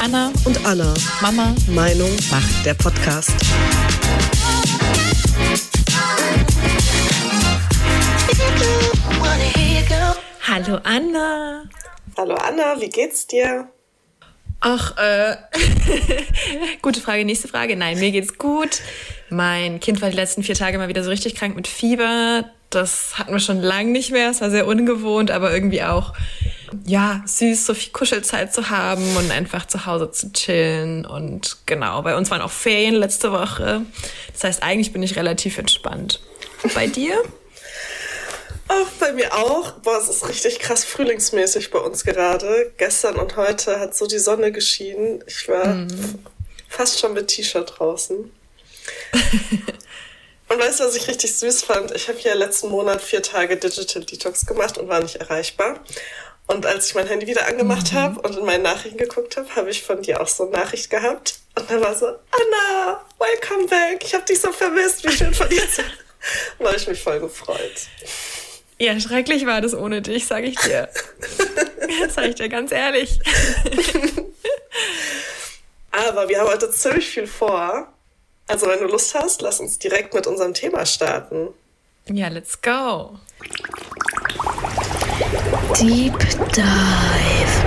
Anna und Anna. Mama Meinung macht der Podcast. Hallo Anna. Hallo Anna, wie geht's dir? Ach, gute Frage, nächste Frage. Nein, mir geht's gut. Mein Kind war die letzten 4 Tage mal wieder so richtig krank mit Fieber. Das hatten wir schon lange nicht mehr. Es war sehr ungewohnt, aber irgendwie auch, ja, süß, so viel Kuschelzeit zu haben und einfach zu Hause zu chillen. Und genau, bei uns waren auch Ferien letzte Woche. Das heißt, eigentlich bin ich relativ entspannt. Bei dir? Ach, bei mir auch. Boah, es ist richtig krass frühlingsmäßig bei uns gerade. Gestern und heute hat so die Sonne geschienen. Ich war fast schon mit T-Shirt draußen. Und weißt du, was ich richtig süß fand? Ich habe ja letzten Monat 4 Tage Digital Detox gemacht und war nicht erreichbar. Und als ich mein Handy wieder angemacht habe und in meine Nachrichten geguckt habe, habe ich von dir auch so eine Nachricht gehabt. Und dann war so, Anna, welcome back. Ich habe dich so vermisst. Wie schön von dir zu sein. Und da habe ich mich voll gefreut. Ja, schrecklich war das ohne dich, sage ich dir. Das sage ich dir ganz ehrlich. Aber wir haben heute ziemlich viel vor. Also wenn du Lust hast, lass uns direkt mit unserem Thema starten. Ja, let's go. Deep Dive.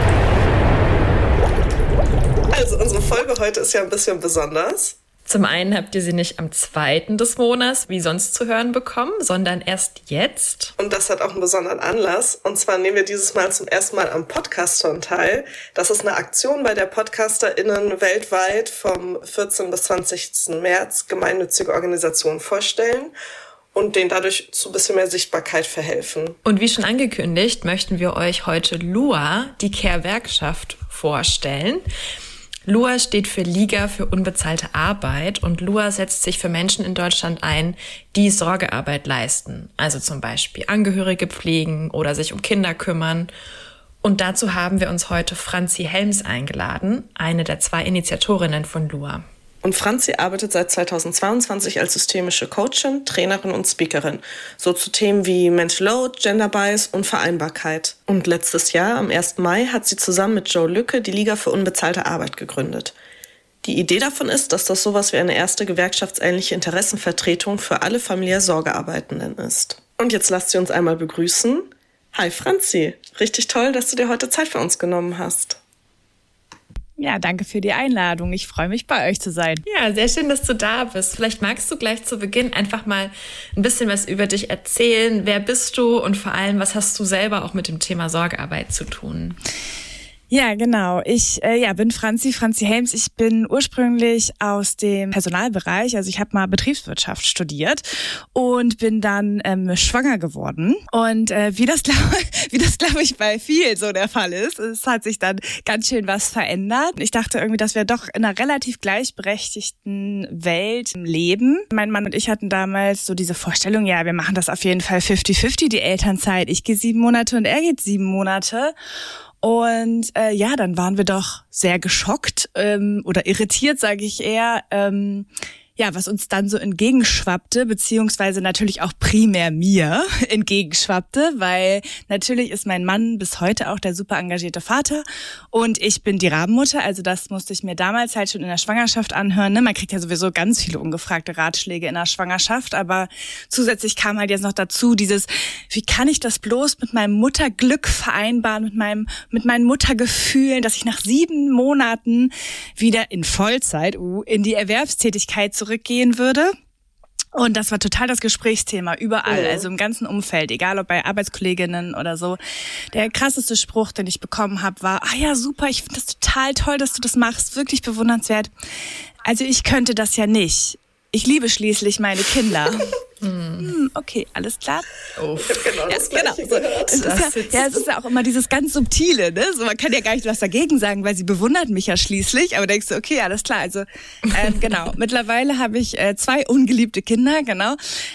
Also unsere Folge heute ist ja ein bisschen besonders. Zum einen habt ihr sie nicht am 2. des Monats wie sonst zu hören bekommen, sondern erst jetzt. Und das hat auch einen besonderen Anlass. Und zwar nehmen wir dieses Mal zum ersten Mal am Podcastern teil. Das ist eine Aktion, bei der PodcasterInnen weltweit vom 14. bis 20. März gemeinnützige Organisationen vorstellen und denen dadurch zu ein bisschen mehr Sichtbarkeit verhelfen. Und wie schon angekündigt, möchten wir euch heute LUA, die Care-Werkschaft, vorstellen. LUA steht für Liga für unbezahlte Arbeit und LUA setzt sich für Menschen in Deutschland ein, die Sorgearbeit leisten. Also zum Beispiel Angehörige pflegen oder sich um Kinder kümmern. Und dazu haben wir uns heute Franzi Helms eingeladen, eine der 2 Initiatorinnen von LUA. Und Franzi arbeitet seit 2022 als systemische Coachin, Trainerin und Speakerin. So zu Themen wie Mental Load, Gender Bias und Vereinbarkeit. Und letztes Jahr, am 1. Mai, hat sie zusammen mit Joe Lücke die Liga für unbezahlte Arbeit gegründet. Die Idee davon ist, dass das sowas wie eine erste gewerkschaftsähnliche Interessenvertretung für alle familiär Sorgearbeitenden ist. Und jetzt lasst sie uns einmal begrüßen. Hi Franzi, richtig toll, dass du dir heute Zeit für uns genommen hast. Ja, danke für die Einladung. Ich freue mich, bei euch zu sein. Ja, sehr schön, dass du da bist. Vielleicht magst du gleich zu Beginn einfach mal ein bisschen was über dich erzählen. Wer bist du und vor allem, was hast du selber auch mit dem Thema Sorgearbeit zu tun? Ja, genau. Ich bin Franzi Helms. Ich bin ursprünglich aus dem Personalbereich. Also ich habe mal Betriebswirtschaft studiert und bin dann schwanger geworden. Und wie das glaube ich bei vielen so der Fall ist, es hat sich dann ganz schön was verändert. Ich dachte irgendwie, dass wir doch in einer relativ gleichberechtigten Welt leben. Mein Mann und ich hatten damals so diese Vorstellung, ja, wir machen das auf jeden Fall 50-50, die Elternzeit. Ich gehe 7 Monate und er geht 7 Monate. Und dann waren wir doch sehr geschockt oder irritiert, sage ich eher, was uns dann so entgegenschwappte, beziehungsweise natürlich auch primär mir entgegenschwappte, weil natürlich ist mein Mann bis heute auch der super engagierte Vater und ich bin die Rabenmutter, also das musste ich mir damals halt schon in der Schwangerschaft anhören. Ne? Man kriegt ja sowieso ganz viele ungefragte Ratschläge in der Schwangerschaft, aber zusätzlich kam halt jetzt noch dazu dieses, wie kann ich das bloß mit meinem Mutterglück vereinbaren, mit meinen Muttergefühlen, dass ich nach 7 Monaten wieder in Vollzeit in die Erwerbstätigkeit zurückgehen würde. Und das war total das Gesprächsthema überall, also im ganzen Umfeld, egal ob bei Arbeitskolleginnen oder so. Der krasseste Spruch, den ich bekommen habe, war, ja super, ich finde das total toll, dass du das machst, wirklich bewundernswert. Also ich könnte das ja nicht. Ich liebe schließlich meine Kinder. Okay, alles klar. Oh. Ich habe genau das Gleiche gehört. Es ist ja auch immer dieses ganz Subtile, ne? So, man kann ja gar nicht was dagegen sagen, weil sie bewundert mich ja schließlich. Aber denkst du, okay, alles klar. Also genau. Mittlerweile habe ich 2 ungeliebte Kinder, genau.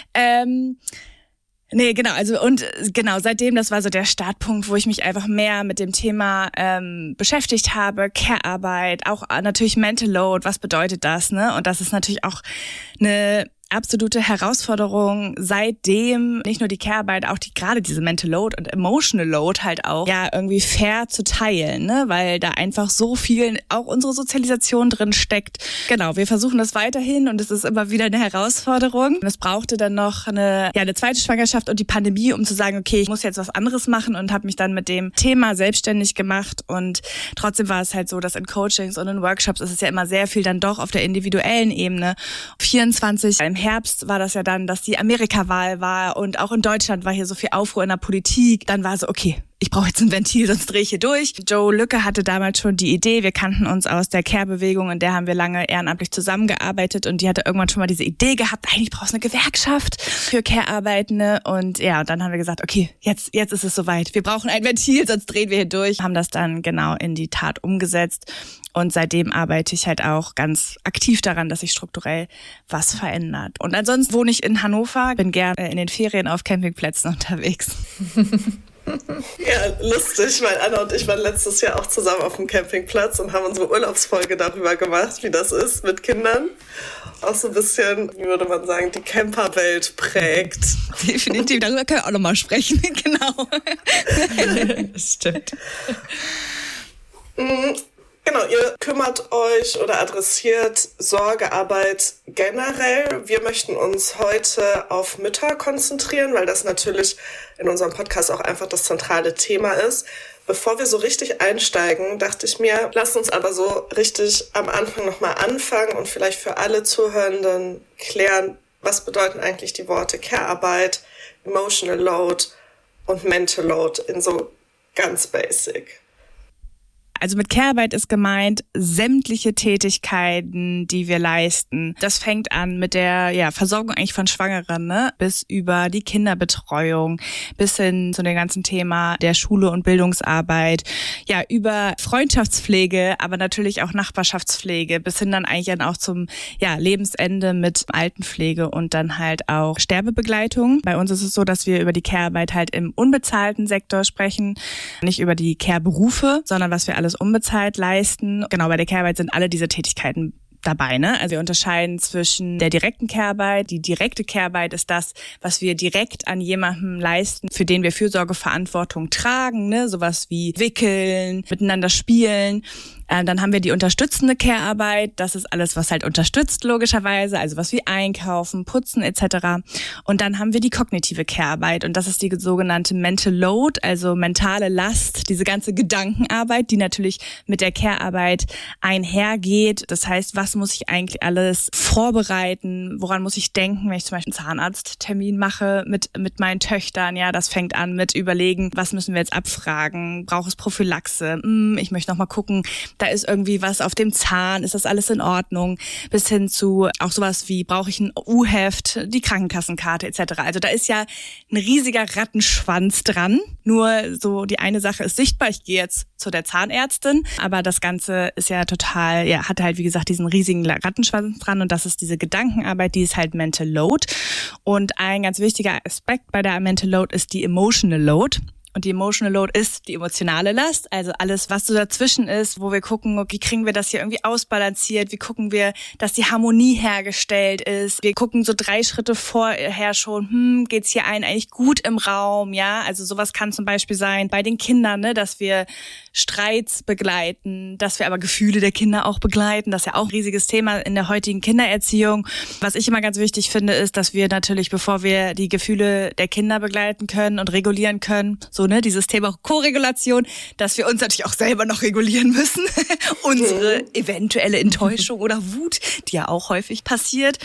Seitdem, das war so der Startpunkt, wo ich mich einfach mehr mit dem Thema beschäftigt habe, Care-Arbeit, auch natürlich Mental Load, was bedeutet das, ne? Und das ist natürlich auch eine absolute Herausforderung, seitdem nicht nur die Care-Arbeit, auch gerade diese Mental Load und Emotional Load halt auch, ja, irgendwie fair zu teilen, ne? Weil da einfach so viel auch unsere Sozialisation drin steckt. Genau, wir versuchen das weiterhin und es ist immer wieder eine Herausforderung. Es brauchte dann noch eine zweite Schwangerschaft und die Pandemie, um zu sagen, okay, ich muss jetzt was anderes machen und habe mich dann mit dem Thema selbstständig gemacht. Und trotzdem war es halt so, dass in Coachings und in Workshops ist es ja immer sehr viel dann doch auf der individuellen Ebene. 24 im Herbst war das ja dann, dass die Amerika-Wahl war und auch in Deutschland war hier so viel Aufruhr in der Politik. Dann war so, okay, ich brauche jetzt ein Ventil, sonst drehe ich hier durch. Joe Lücke hatte damals schon die Idee, wir kannten uns aus der Care-Bewegung, in der haben wir lange ehrenamtlich zusammengearbeitet und die hatte irgendwann schon mal diese Idee gehabt, eigentlich brauchst du eine Gewerkschaft für Care-Arbeitende und ja, und dann haben wir gesagt, okay, jetzt ist es soweit, wir brauchen ein Ventil, sonst drehen wir hier durch. Haben das dann genau in die Tat umgesetzt und seitdem arbeite ich halt auch ganz aktiv daran, dass sich strukturell was verändert. Und ansonsten wohne ich in Hannover, bin gerne in den Ferien auf Campingplätzen unterwegs. Ja, lustig, weil Anna und ich waren letztes Jahr auch zusammen auf dem Campingplatz und haben unsere Urlaubsfolge darüber gemacht, wie das ist mit Kindern. Auch so ein bisschen, wie würde man sagen, die Camperwelt prägt. Definitiv, darüber können wir auch nochmal sprechen, genau. Das stimmt. Genau, ihr kümmert euch oder adressiert Sorgearbeit generell. Wir möchten uns heute auf Mütter konzentrieren, weil das natürlich in unserem Podcast auch einfach das zentrale Thema ist. Bevor wir so richtig einsteigen, dachte ich mir, lasst uns aber so richtig am Anfang nochmal anfangen und vielleicht für alle Zuhörenden klären, was bedeuten eigentlich die Worte Care-Arbeit, Emotional Load und Mental Load in so ganz basic. Also mit Care-Arbeit ist gemeint sämtliche Tätigkeiten, die wir leisten. Das fängt an mit der Versorgung eigentlich von Schwangeren, ne? Bis über die Kinderbetreuung, bis hin zu dem ganzen Thema der Schule und Bildungsarbeit, ja, über Freundschaftspflege, aber natürlich auch Nachbarschaftspflege, bis hin dann eigentlich auch zum Lebensende mit Altenpflege und dann halt auch Sterbebegleitung. Bei uns ist es so, dass wir über die Care-Arbeit halt im unbezahlten Sektor sprechen, nicht über die Care-Berufe, sondern was wir alles unbezahlt leisten. Genau, bei der Care-Arbeit sind alle diese Tätigkeiten dabei, ne? Also wir unterscheiden zwischen der direkten Care-Arbeit. Die direkte Care-Arbeit ist das, was wir direkt an jemandem leisten, für den wir Fürsorgeverantwortung tragen, ne? Sowas wie wickeln, miteinander spielen. Dann haben wir die unterstützende Care-Arbeit. Das ist alles, was halt unterstützt, logischerweise. Also was wie Einkaufen, Putzen etc. Und dann haben wir die kognitive Care-Arbeit. Und das ist die sogenannte Mental Load, also mentale Last, diese ganze Gedankenarbeit, die natürlich mit der Care-Arbeit einhergeht. Das heißt, was muss ich eigentlich alles vorbereiten? Woran muss ich denken, wenn ich zum Beispiel einen Zahnarzttermin mache mit meinen Töchtern? Ja, das fängt an mit überlegen, was müssen wir jetzt abfragen? Braucht es Prophylaxe? Ich möchte noch mal gucken, da ist irgendwie was auf dem Zahn, ist das alles in Ordnung? Bis hin zu auch sowas wie, brauche ich ein U-Heft, die Krankenkassenkarte etc. Also da ist ja ein riesiger Rattenschwanz dran. Nur so die eine Sache ist sichtbar, ich gehe jetzt zu der Zahnärztin, aber das Ganze ist ja total, hat halt wie gesagt diesen riesigen Rattenschwanz dran und das ist diese Gedankenarbeit, die ist halt Mental Load. Und ein ganz wichtiger Aspekt bei der Mental Load ist die Emotional Load. Und die Emotional Load ist die emotionale Last, also alles, was so dazwischen ist, wo wir gucken, wie kriegen wir das hier irgendwie ausbalanciert, wie gucken wir, dass die Harmonie hergestellt ist. Wir gucken so 3 Schritte vorher schon, geht's hier allen eigentlich gut im Raum, ja? Also sowas kann zum Beispiel sein bei den Kindern, ne, dass wir Streits begleiten, dass wir aber Gefühle der Kinder auch begleiten. Das ist ja auch ein riesiges Thema in der heutigen Kindererziehung. Was ich immer ganz wichtig finde, ist, dass wir natürlich, bevor wir die Gefühle der Kinder begleiten können und regulieren können, so, ne, dieses Thema Koregulation, dass wir uns natürlich auch selber noch regulieren müssen. Unsere eventuelle Enttäuschung oder Wut, die ja auch häufig passiert.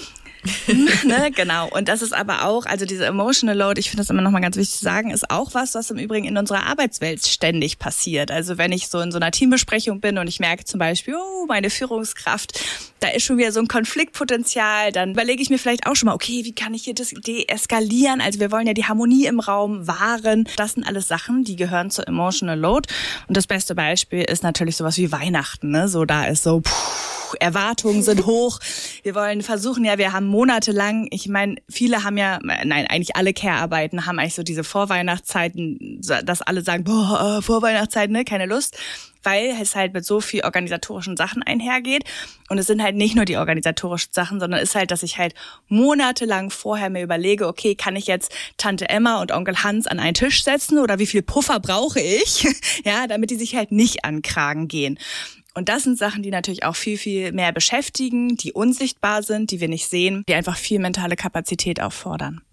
Ne, genau. Und das ist aber auch, also diese Emotional Load, ich finde das immer noch mal ganz wichtig zu sagen, ist auch was im Übrigen in unserer Arbeitswelt ständig passiert. Also wenn ich so in so einer Teambesprechung bin und ich merke zum Beispiel, meine Führungskraft, da ist schon wieder so ein Konfliktpotenzial, dann überlege ich mir vielleicht auch schon mal, okay, wie kann ich hier das deeskalieren? Also wir wollen ja die Harmonie im Raum wahren. Das sind alles Sachen, die gehören zur Emotional Load. Und das beste Beispiel ist natürlich sowas wie Weihnachten, ne? So, da ist so, Erwartungen sind hoch. Wir wollen versuchen, wir haben monatelang, ich meine, viele haben eigentlich alle Care-Arbeiten haben eigentlich so diese Vorweihnachtszeiten, dass alle sagen, Vorweihnachtszeit, ne, keine Lust, weil es halt mit so viel organisatorischen Sachen einhergeht. Und es sind halt nicht nur die organisatorischen Sachen, sondern es ist halt, dass ich halt monatelang vorher mir überlege, okay, kann ich jetzt Tante Emma und Onkel Hans an einen Tisch setzen oder wie viel Puffer brauche ich, ja, damit die sich halt nicht an den Kragen gehen. Und das sind Sachen, die natürlich auch viel, viel mehr beschäftigen, die unsichtbar sind, die wir nicht sehen, die einfach viel mentale Kapazität auffordern.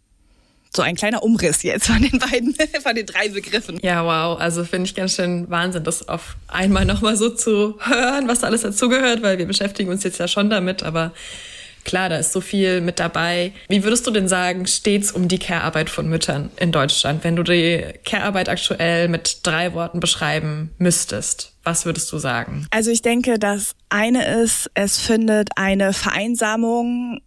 So ein kleiner Umriss jetzt von den 3 Begriffen. Ja, wow. Also finde ich ganz schön Wahnsinn, das auf einmal nochmal so zu hören, was da alles dazugehört, weil wir beschäftigen uns jetzt ja schon damit, aber klar, da ist so viel mit dabei. Wie würdest du denn sagen, steht's um die Care-Arbeit von Müttern in Deutschland? Wenn du die Care-Arbeit aktuell mit 3 Worten beschreiben müsstest, was würdest du sagen? Also ich denke, das eine ist, es findet eine Vereinzelung,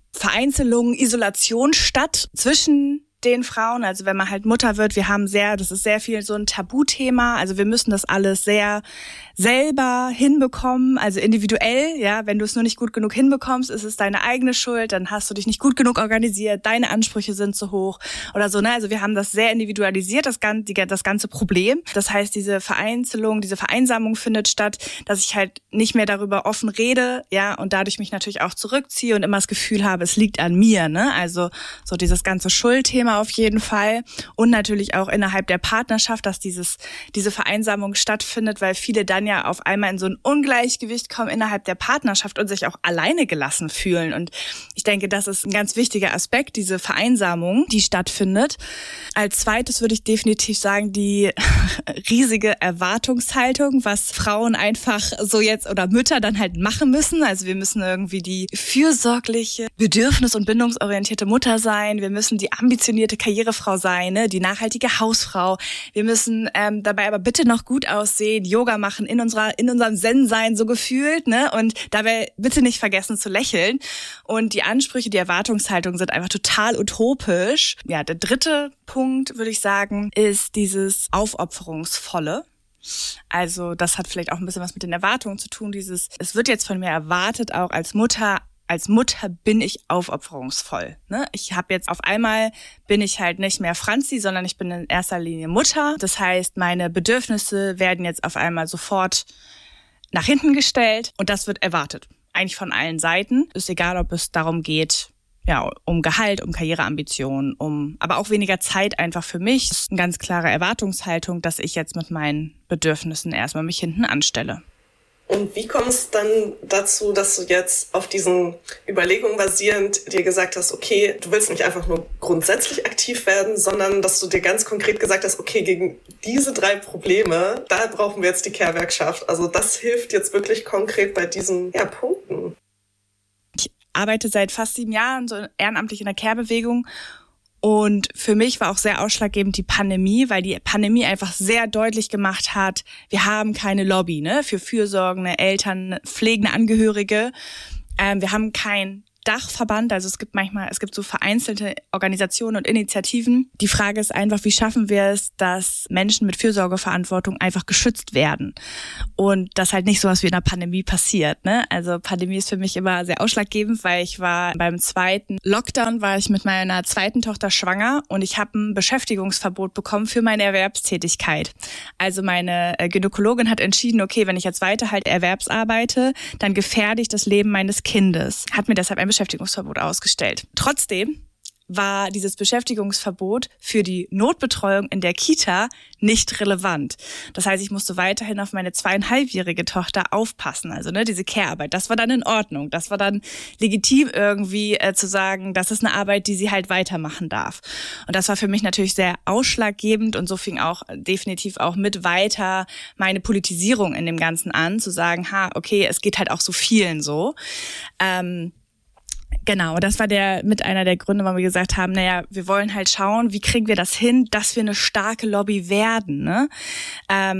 Isolation statt zwischen den Frauen, also wenn man halt Mutter wird, das ist sehr viel so ein Tabuthema, also wir müssen das alles sehr selber hinbekommen, also individuell, ja, wenn du es nur nicht gut genug hinbekommst, ist es deine eigene Schuld, dann hast du dich nicht gut genug organisiert, deine Ansprüche sind zu hoch oder so, ne, also wir haben das sehr individualisiert, das ganze Problem, das heißt, diese Vereinsamung findet statt, dass ich halt nicht mehr darüber offen rede, ja, und dadurch mich natürlich auch zurückziehe und immer das Gefühl habe, es liegt an mir, ne, also so dieses ganze Schuldthema auf jeden Fall und natürlich auch innerhalb der Partnerschaft, dass diese Vereinsamung stattfindet, weil viele dann ja auf einmal in so ein Ungleichgewicht kommen innerhalb der Partnerschaft und sich auch alleine gelassen fühlen. Und ich denke, das ist ein ganz wichtiger Aspekt, diese Vereinsamung, die stattfindet. Als zweites würde ich definitiv sagen, die riesige Erwartungshaltung, was Frauen einfach so jetzt oder Mütter dann halt machen müssen. Also wir müssen irgendwie die fürsorgliche, bedürfnis- und bindungsorientierte Mutter sein. Wir müssen die ambitionierte Karrierefrau sein, ne? Die nachhaltige Hausfrau. Wir müssen dabei aber bitte noch gut aussehen, Yoga machen, in unserem Zen-Sein so gefühlt, ne? Und dabei bitte nicht vergessen zu lächeln. Und die Ansprüche, die Erwartungshaltung sind einfach total utopisch. Ja, der dritte Punkt, würde ich sagen, ist dieses Aufopferungsvolle. Also das hat vielleicht auch ein bisschen was mit den Erwartungen zu tun. Es wird jetzt von mir erwartet, auch als Mutter bin ich aufopferungsvoll. Ne? Auf einmal bin ich halt nicht mehr Franzi, sondern ich bin in erster Linie Mutter. Das heißt, meine Bedürfnisse werden jetzt auf einmal sofort nach hinten gestellt und das wird erwartet. Eigentlich von allen Seiten. Ist egal, ob es darum geht, ja, um Gehalt, um Karriereambitionen, aber auch weniger Zeit einfach für mich. Das ist eine ganz klare Erwartungshaltung, dass ich jetzt mit meinen Bedürfnissen erstmal mich hinten anstelle. Und wie kommt es dann dazu, dass du jetzt auf diesen Überlegungen basierend dir gesagt hast, okay, du willst nicht einfach nur grundsätzlich aktiv werden, sondern dass du dir ganz konkret gesagt hast, okay, gegen diese 3 Probleme, da brauchen wir jetzt die Care-Werkschaft. Also das hilft jetzt wirklich konkret bei diesen Punkten. Ich arbeite seit fast 7 Jahren so ehrenamtlich in der Care-Bewegung. Und für mich war auch sehr ausschlaggebend die Pandemie, weil die Pandemie einfach sehr deutlich gemacht hat, wir haben keine Lobby, ne, für fürsorgende Eltern, pflegende Angehörige. Wir haben kein Dachverband, also es gibt so vereinzelte Organisationen und Initiativen. Die Frage ist einfach, wie schaffen wir es, dass Menschen mit Fürsorgeverantwortung einfach geschützt werden und dass halt nicht sowas wie in der Pandemie passiert, ne? Also Pandemie ist für mich immer sehr ausschlaggebend, weil ich war beim 2. Lockdown, war ich mit meiner 2. Tochter schwanger und ich habe ein Beschäftigungsverbot bekommen für meine Erwerbstätigkeit. Also meine Gynäkologin hat entschieden, okay, wenn ich jetzt weiter halt erwerbsarbeite, dann gefährde ich das Leben meines Kindes. Hat mir deshalb ein Beschäftigungsverbot ausgestellt. Trotzdem war dieses Beschäftigungsverbot für die Notbetreuung in der Kita nicht relevant. Das heißt, ich musste weiterhin auf meine 2,5-jährige Tochter aufpassen. Also diese Care-Arbeit, das war dann in Ordnung. Das war dann legitim irgendwie zu sagen, das ist eine Arbeit, die sie halt weitermachen darf. Und das war für mich natürlich sehr ausschlaggebend und so fing auch definitiv auch mit weiter meine Politisierung in dem Ganzen an, zu sagen, okay, es geht halt auch so vielen so. Genau, das war mit einer der Gründe, warum wir gesagt haben, wir wollen halt schauen, wie kriegen wir das hin, dass wir eine starke Lobby werden, ne?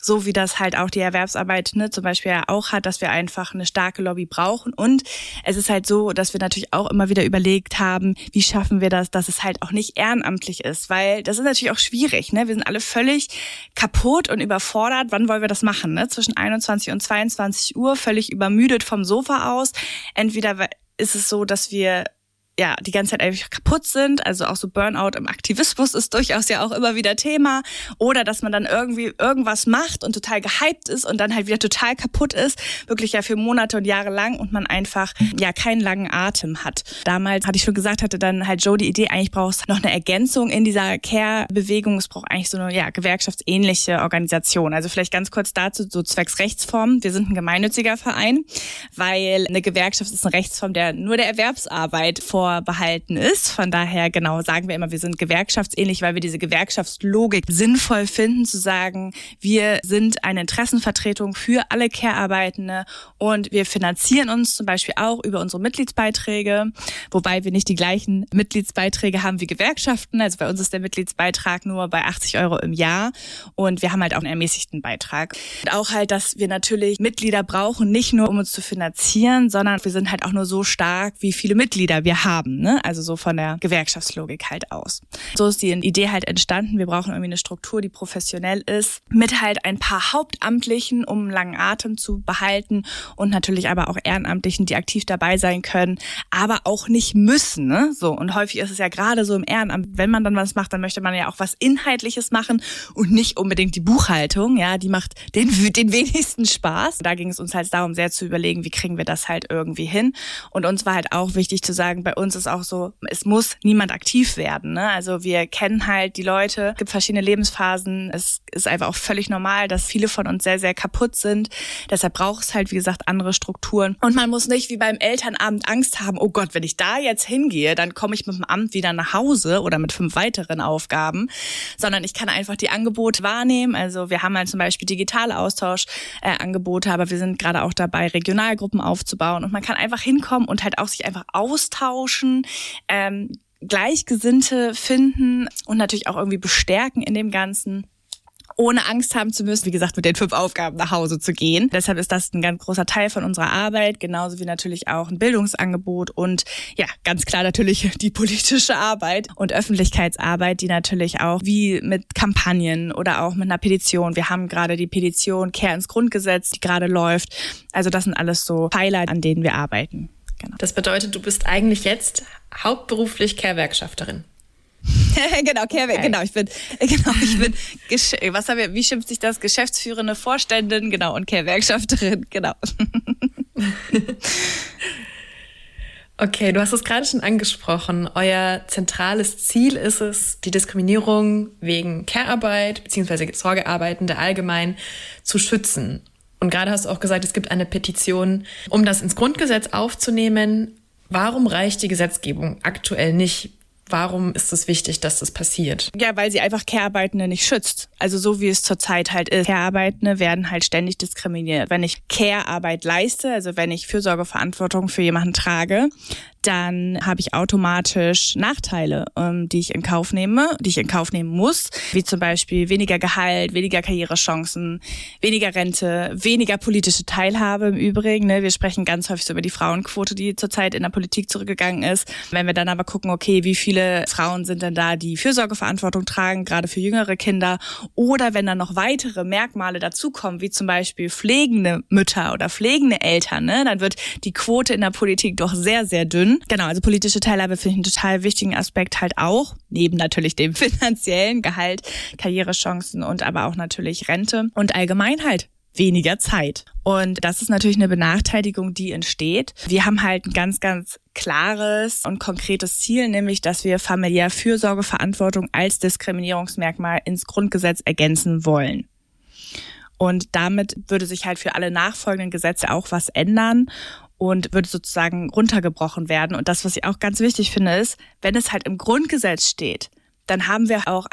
so wie das halt auch die Erwerbsarbeit zum Beispiel ja auch hat, dass wir einfach eine starke Lobby brauchen. Und es ist halt so, dass wir natürlich auch immer wieder überlegt haben, wie schaffen wir das, dass es halt auch nicht ehrenamtlich ist, weil das ist natürlich auch schwierig, ne? Wir sind alle völlig kaputt und überfordert. Wann wollen wir das machen, ne? Zwischen 21 und 22 Uhr, völlig übermüdet vom Sofa aus. Entweder ist es so, dass wir die ganze Zeit einfach kaputt sind, also auch so Burnout im Aktivismus ist durchaus ja auch immer wieder Thema, oder dass man dann irgendwie irgendwas macht und total gehypt ist und dann halt wieder total kaputt ist, wirklich ja für Monate und Jahre lang und man einfach keinen langen Atem hat. Damals, hatte ich schon gesagt, hatte dann halt Joe die Idee, eigentlich brauchst du noch eine Ergänzung in dieser Care-Bewegung, es braucht eigentlich so eine gewerkschaftsähnliche Organisation. Also vielleicht ganz kurz dazu, so zwecks Rechtsform, wir sind ein gemeinnütziger Verein, weil eine Gewerkschaft ist eine Rechtsform, der nur der Erwerbsarbeit vorbehalten ist. Von daher, sagen wir immer, wir sind gewerkschaftsähnlich, weil wir diese Gewerkschaftslogik sinnvoll finden, zu sagen, wir sind eine Interessenvertretung für alle Care-Arbeitende und wir finanzieren uns zum Beispiel auch über unsere Mitgliedsbeiträge, wobei wir nicht die gleichen Mitgliedsbeiträge haben wie Gewerkschaften. Also bei uns ist der Mitgliedsbeitrag nur bei 80 € im Jahr und wir haben halt auch einen ermäßigten Beitrag. Und auch halt, dass wir natürlich Mitglieder brauchen, nicht nur um uns zu finanzieren, sondern wir sind halt auch nur so stark, wie viele Mitglieder wir haben. Also so von der Gewerkschaftslogik halt aus. So ist die Idee halt entstanden. Wir brauchen irgendwie eine Struktur, die professionell ist, mit halt ein paar Hauptamtlichen, um einen langen Atem zu behalten und natürlich aber auch Ehrenamtlichen, die aktiv dabei sein können, aber auch nicht müssen. Ne? So, und häufig ist es ja gerade so im Ehrenamt, wenn man dann was macht, dann möchte man ja auch was Inhaltliches machen und nicht unbedingt die Buchhaltung. Ja, die macht den wenigsten Spaß. Da ging es uns halt darum, sehr zu überlegen, wie kriegen wir das halt irgendwie hin. Und uns war halt auch wichtig zu sagen, bei uns ist auch so, es muss niemand aktiv werden. Ne? Also wir kennen halt die Leute, es gibt verschiedene Lebensphasen. Es ist einfach auch völlig normal, dass viele von uns sehr, sehr kaputt sind. Deshalb braucht es halt, wie gesagt, andere Strukturen. Und man muss nicht wie beim Elternabend Angst haben, oh Gott, wenn ich da jetzt hingehe, dann komme ich mit dem Amt wieder nach Hause oder mit 5 weiteren Aufgaben, sondern ich kann einfach die Angebote wahrnehmen. Also wir haben halt zum Beispiel digitale Austauschangebote, aber wir sind gerade auch dabei, Regionalgruppen aufzubauen und man kann einfach hinkommen und halt auch sich einfach austauschen, Gleichgesinnte finden und natürlich auch irgendwie bestärken in dem Ganzen, ohne Angst haben zu müssen, wie gesagt, mit den 5 Aufgaben nach Hause zu gehen. Deshalb ist das ein ganz großer Teil von unserer Arbeit, genauso wie natürlich auch ein Bildungsangebot und ganz klar natürlich die politische Arbeit und Öffentlichkeitsarbeit, die natürlich auch wie mit Kampagnen oder auch mit einer Petition. Wir haben gerade die Petition Care ins Grundgesetz, die gerade läuft. Also das sind alles so Pfeiler, an denen wir arbeiten. Genau. Das bedeutet, du bist eigentlich jetzt hauptberuflich Care-Werkschafterin. Genau, ich bin, wie schimpft sich das? Geschäftsführende Vorständin, und Care-Werkschafterin, genau. Okay, du hast es gerade schon angesprochen. Euer zentrales Ziel ist es, die Diskriminierung wegen Care-Arbeit bzw. Sorgearbeitende allgemein zu schützen. Und gerade hast du auch gesagt, es gibt eine Petition, um das ins Grundgesetz aufzunehmen. Warum reicht die Gesetzgebung aktuell nicht? Warum ist es wichtig, dass das passiert? Ja, weil sie einfach Care-Arbeitende nicht schützt. Also so wie es zurzeit halt ist. Care-Arbeitende werden halt ständig diskriminiert. Wenn ich Care-Arbeit leiste, also wenn ich Fürsorgeverantwortung für jemanden trage, dann habe ich automatisch Nachteile, die ich in Kauf nehmen muss, wie zum Beispiel weniger Gehalt, weniger Karrierechancen, weniger Rente, weniger politische Teilhabe im Übrigen. Ne? Wir sprechen ganz häufig so über die Frauenquote, die zurzeit in der Politik zurückgegangen ist. Wenn wir dann aber gucken, okay, wie viele Frauen sind denn da, die Fürsorgeverantwortung tragen, gerade für jüngere Kinder, oder wenn dann noch weitere Merkmale dazukommen, wie zum Beispiel pflegende Mütter oder pflegende Eltern, ne? Dann wird die Quote in der Politik doch sehr, sehr dünn. Genau, also politische Teilhabe finde ich einen total wichtigen Aspekt halt auch, neben natürlich dem finanziellen Gehalt, Karrierechancen und aber auch natürlich Rente und allgemein halt weniger Zeit. Und das ist natürlich eine Benachteiligung, die entsteht. Wir haben halt ein ganz, ganz klares und konkretes Ziel, nämlich, dass wir familiär Fürsorgeverantwortung als Diskriminierungsmerkmal ins Grundgesetz ergänzen wollen. Und damit würde sich halt für alle nachfolgenden Gesetze auch was ändern und würde sozusagen runtergebrochen werden. Und das, was ich auch ganz wichtig finde, ist, wenn es halt im Grundgesetz steht, dann haben wir auch als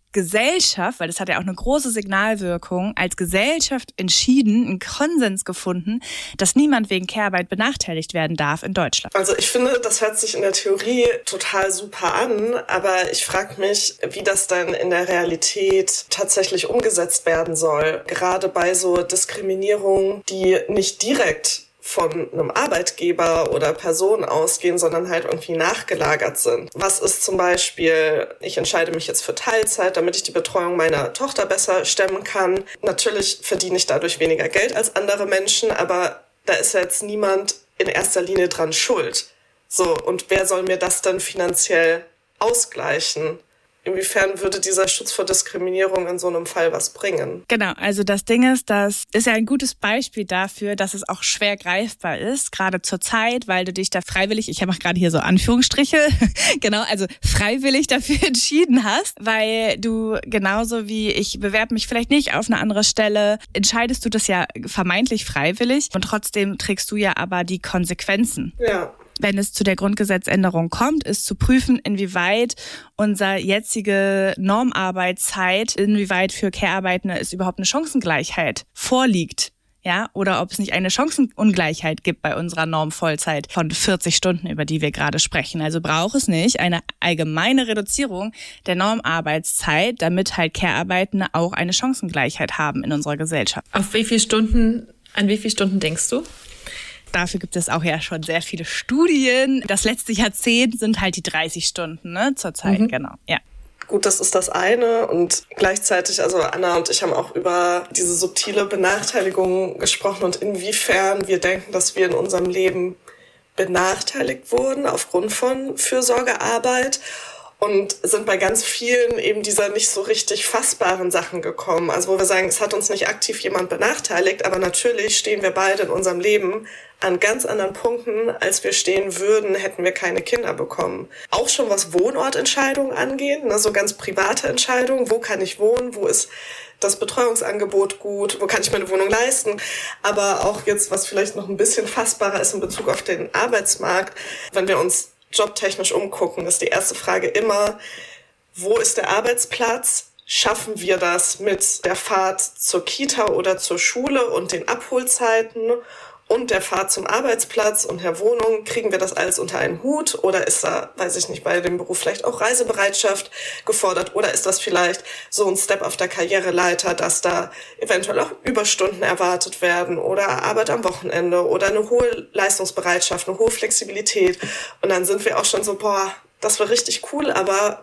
Gesellschaft, weil das hat ja auch eine große Signalwirkung, als Gesellschaft entschieden, einen Konsens gefunden, dass niemand wegen Care-Arbeit benachteiligt werden darf in Deutschland. Also ich finde, das hört sich in der Theorie total super an, aber ich frage mich, wie das dann in der Realität tatsächlich umgesetzt werden soll. Gerade bei so Diskriminierung, die nicht direkt von einem Arbeitgeber oder Person ausgehen, sondern halt irgendwie nachgelagert sind. Was ist zum Beispiel, ich entscheide mich jetzt für Teilzeit, damit ich die Betreuung meiner Tochter besser stemmen kann. Natürlich verdiene ich dadurch weniger Geld als andere Menschen, aber da ist ja jetzt niemand in erster Linie dran schuld. So, und wer soll mir das dann finanziell ausgleichen? Inwiefern würde dieser Schutz vor Diskriminierung in so einem Fall was bringen? Genau, also das Ding ist, das ist ja ein gutes Beispiel dafür, dass es auch schwer greifbar ist, gerade zur Zeit, weil du dich da freiwillig, ich mache gerade hier so Anführungsstriche, genau, also freiwillig dafür entschieden hast, weil du genauso wie ich bewerbe mich vielleicht nicht auf eine andere Stelle, entscheidest du das ja vermeintlich freiwillig und trotzdem trägst du ja aber die Konsequenzen. Ja. Wenn es zu der Grundgesetzänderung kommt, ist zu prüfen, inwieweit unsere jetzige Normarbeitszeit, inwieweit für Care-Arbeitende es überhaupt eine Chancengleichheit vorliegt. Ja, oder ob es nicht eine Chancenungleichheit gibt bei unserer Normvollzeit von 40 Stunden, über die wir gerade sprechen. Also braucht es nicht eine allgemeine Reduzierung der Normarbeitszeit, damit halt Care-Arbeitende auch eine Chancengleichheit haben in unserer Gesellschaft. An wie viele Stunden denkst du? Dafür gibt es auch ja schon sehr viele Studien. Das letzte Jahrzehnt sind halt die 30 Stunden, ne, zurzeit, genau, ja. Gut, das ist das eine und gleichzeitig, also Anna und ich haben auch über diese subtile Benachteiligung gesprochen und inwiefern wir denken, dass wir in unserem Leben benachteiligt wurden aufgrund von Fürsorgearbeit. Und sind bei ganz vielen eben dieser nicht so richtig fassbaren Sachen gekommen. Also wo wir sagen, es hat uns nicht aktiv jemand benachteiligt, aber natürlich stehen wir beide in unserem Leben an ganz anderen Punkten, als wir stehen würden, hätten wir keine Kinder bekommen. Auch schon was Wohnortentscheidungen angeht, ne, so ganz private Entscheidungen. Wo kann ich wohnen? Wo ist das Betreuungsangebot gut? Wo kann ich mir eine Wohnung leisten? Aber auch jetzt, was vielleicht noch ein bisschen fassbarer ist in Bezug auf den Arbeitsmarkt, wenn wir uns jobtechnisch umgucken, ist die erste Frage immer, wo ist der Arbeitsplatz? Schaffen wir das mit der Fahrt zur Kita oder zur Schule und den Abholzeiten und der Fahrt zum Arbeitsplatz und der Wohnung? Kriegen wir das alles unter einen Hut? Oder ist da, weiß ich nicht, bei dem Beruf vielleicht auch Reisebereitschaft gefordert? Oder ist das vielleicht so ein Step auf der Karriereleiter, dass da eventuell auch Überstunden erwartet werden oder Arbeit am Wochenende oder eine hohe Leistungsbereitschaft, eine hohe Flexibilität? Und dann sind wir auch schon so, das war richtig cool, aber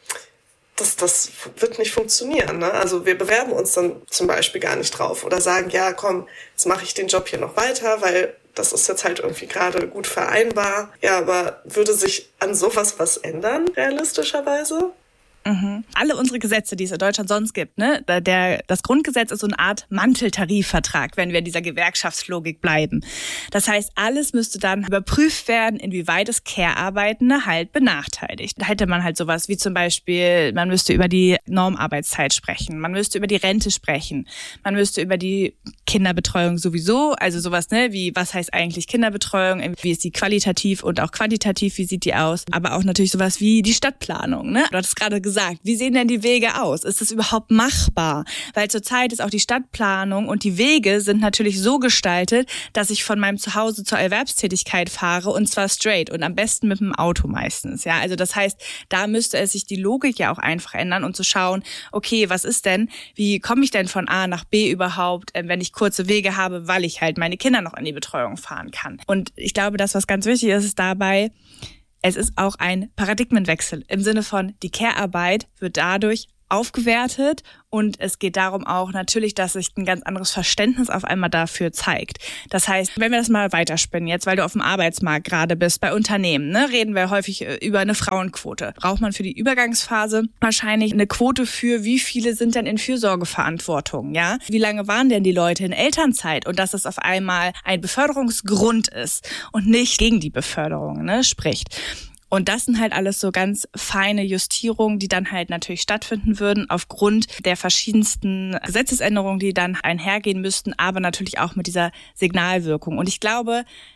das wird nicht funktionieren, ne? Also wir bewerben uns dann zum Beispiel gar nicht drauf oder sagen, ja komm, jetzt mache ich den Job hier noch weiter, weil das ist jetzt halt irgendwie gerade gut vereinbar. Ja, aber würde sich an sowas was ändern, realistischerweise? Alle unsere Gesetze, die es in Deutschland sonst gibt, ne, das Grundgesetz ist so eine Art Manteltarifvertrag, wenn wir in dieser Gewerkschaftslogik bleiben. Das heißt, alles müsste dann überprüft werden, inwieweit es Care-Arbeitende halt benachteiligt. Da hätte man halt sowas wie zum Beispiel, man müsste über die Normarbeitszeit sprechen, man müsste über die Rente sprechen, man müsste über die Kinderbetreuung sowieso, also sowas, ne, wie was heißt eigentlich Kinderbetreuung, wie ist die qualitativ und auch quantitativ, wie sieht die aus, aber auch natürlich sowas wie die Stadtplanung, ne? Du hattest gerade gesagt, wie sehen denn die Wege aus? Ist das überhaupt machbar? Weil zurzeit ist auch die Stadtplanung und die Wege sind natürlich so gestaltet, dass ich von meinem Zuhause zur Erwerbstätigkeit fahre und zwar straight und am besten mit dem Auto meistens. Ja, also das heißt, da müsste es sich die Logik ja auch einfach ändern und zu schauen, okay, was ist denn, wie komme ich denn von A nach B überhaupt, wenn ich kurze Wege habe, weil ich halt meine Kinder noch in die Betreuung fahren kann. Und ich glaube, das, was ganz wichtig ist, ist dabei, es ist auch ein Paradigmenwechsel im Sinne von, die Care-Arbeit wird dadurch aufgewertet und es geht darum auch natürlich, dass sich ein ganz anderes Verständnis auf einmal dafür zeigt. Das heißt, wenn wir das mal weiterspinnen, jetzt weil du auf dem Arbeitsmarkt gerade bist, bei Unternehmen, ne, reden wir häufig über eine Frauenquote. Braucht man für die Übergangsphase wahrscheinlich eine Quote für, wie viele sind denn in Fürsorgeverantwortung, ja? Wie lange waren denn die Leute in Elternzeit? Und dass es auf einmal ein Beförderungsgrund ist und nicht gegen die Beförderung, ne, spricht. Und das sind halt alles so ganz feine Justierungen, die dann halt natürlich stattfinden würden aufgrund der verschiedensten Gesetzesänderungen, die dann einhergehen müssten, aber natürlich auch mit dieser Signalwirkung. Und ich glaube,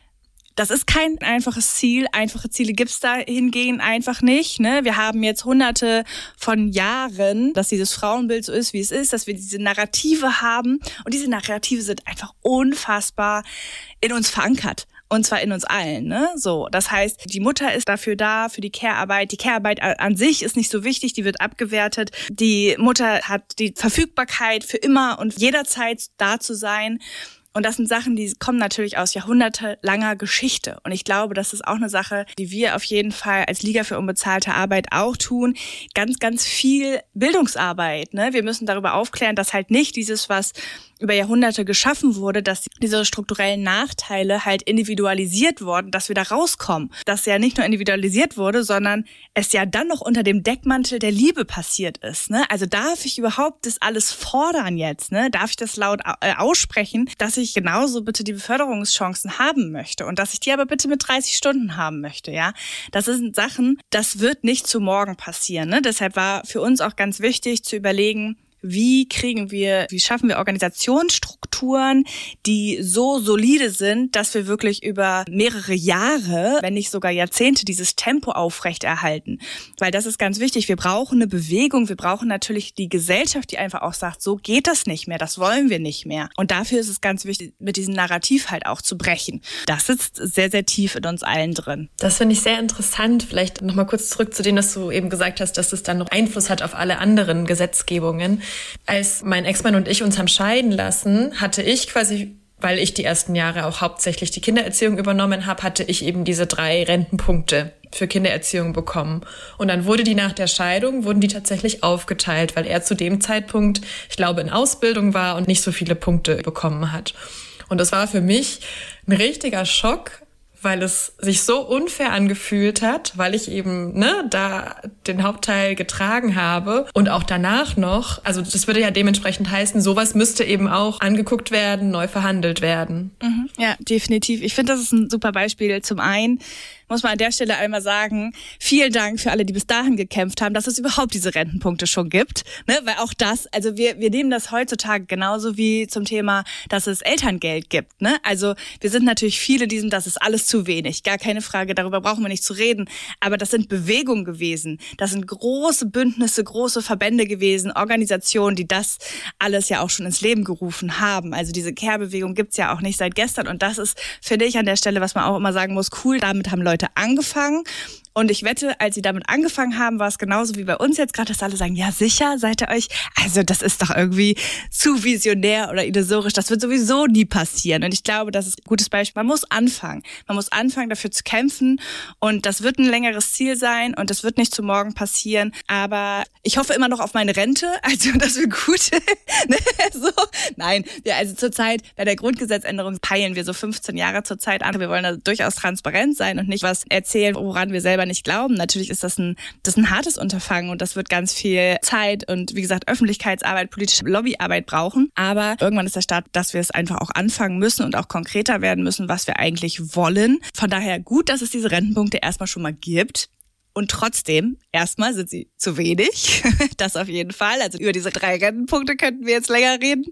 Das ist kein einfaches Ziel. Einfache Ziele gibt's dahingehend einfach nicht. Ne? Wir haben jetzt hunderte von Jahren, dass dieses Frauenbild so ist, wie es ist, dass wir diese Narrative haben. Und diese Narrative sind einfach unfassbar in uns verankert. Und zwar in uns allen, ne? So, das heißt, die Mutter ist dafür da, für die Care-Arbeit. Die Care-Arbeit an sich ist nicht so wichtig, die wird abgewertet. Die Mutter hat die Verfügbarkeit für immer und jederzeit da zu sein. Und das sind Sachen, die kommen natürlich aus jahrhundertelanger Geschichte. Und ich glaube, das ist auch eine Sache, die wir auf jeden Fall als Liga für unbezahlte Arbeit auch tun. Ganz, ganz viel Bildungsarbeit, ne? Wir müssen darüber aufklären, dass halt nicht dieses, was über Jahrhunderte geschaffen wurde, dass diese strukturellen Nachteile halt individualisiert wurden, dass wir da rauskommen. Dass ja nicht nur individualisiert wurde, sondern es ja dann noch unter dem Deckmantel der Liebe passiert ist. Ne? Also darf ich überhaupt das alles fordern jetzt? Ne? Darf ich das laut aussprechen, dass ich genauso bitte die Beförderungschancen haben möchte und dass ich die aber bitte mit 30 Stunden haben möchte? Ja, das sind Sachen, das wird nicht zu morgen passieren. Ne? Deshalb war für uns auch ganz wichtig zu überlegen, wie schaffen wir Organisationsstrukturen, die so solide sind, dass wir wirklich über mehrere Jahre, wenn nicht sogar Jahrzehnte, dieses Tempo aufrechterhalten. Weil das ist ganz wichtig. Wir brauchen eine Bewegung. Wir brauchen natürlich die Gesellschaft, die einfach auch sagt, so geht das nicht mehr, das wollen wir nicht mehr. Und dafür ist es ganz wichtig, mit diesem Narrativ halt auch zu brechen. Das sitzt sehr, sehr tief in uns allen drin. Das finde ich sehr interessant. Vielleicht nochmal kurz zurück zu dem, was du eben gesagt hast, dass es dann noch Einfluss hat auf alle anderen Gesetzgebungen. Als mein Ex-Mann und ich uns haben scheiden lassen, hatte ich quasi, weil ich die ersten Jahre auch hauptsächlich die Kindererziehung übernommen habe, hatte ich eben diese 3 Rentenpunkte für Kindererziehung bekommen. Und dann wurden die tatsächlich aufgeteilt, weil er zu dem Zeitpunkt, ich glaube, in Ausbildung war und nicht so viele Punkte bekommen hat. Und das war für mich ein richtiger Schock, weil es sich so unfair angefühlt hat, weil ich eben da den Hauptteil getragen habe und auch danach noch, also das würde ja dementsprechend heißen, sowas müsste eben auch angeguckt werden, neu verhandelt werden. Ja, definitiv. Ich finde, das ist ein super Beispiel. Zum einen muss man an der Stelle einmal sagen, vielen Dank für alle, die bis dahin gekämpft haben, dass es überhaupt diese Rentenpunkte schon gibt. Ne? Weil auch das, also wir nehmen das heutzutage genauso wie zum Thema, dass es Elterngeld gibt. Ne? Also wir sind natürlich viele, das ist alles zu wenig. Gar keine Frage, darüber brauchen wir nicht zu reden. Aber das sind Bewegungen gewesen. Das sind große Bündnisse, große Verbände gewesen, Organisationen, die das alles ja auch schon ins Leben gerufen haben. Also diese Care-Bewegung gibt's ja auch nicht seit gestern. Und das ist, finde ich, an der Stelle, was man auch immer sagen muss, cool, damit haben Leute angefangen. Und ich wette, als sie damit angefangen haben, war es genauso wie bei uns jetzt gerade, dass alle sagen, ja sicher, seid ihr euch, also das ist doch irgendwie zu visionär oder illusorisch, das wird sowieso nie passieren. Und ich glaube, das ist ein gutes Beispiel. Man muss anfangen. Man muss anfangen, dafür zu kämpfen und das wird ein längeres Ziel sein und das wird nicht zu morgen passieren. Aber ich hoffe immer noch auf meine Rente, also das wird gut. So. Nein, also zurzeit bei der Grundgesetzänderung peilen wir so 15 Jahre zurzeit an. Wir wollen da durchaus transparent sein und nicht was erzählen, woran wir selber nicht glauben. Natürlich ist das ein hartes Unterfangen und das wird ganz viel Zeit und wie gesagt Öffentlichkeitsarbeit, politische Lobbyarbeit brauchen. Aber irgendwann ist der Start, dass wir es einfach auch anfangen müssen und auch konkreter werden müssen, was wir eigentlich wollen. Von daher gut, dass es diese Rentenpunkte erstmal schon mal gibt. Und trotzdem, erstmal sind sie zu wenig. Das auf jeden Fall. Also über diese 3 Rentenpunkte könnten wir jetzt länger reden.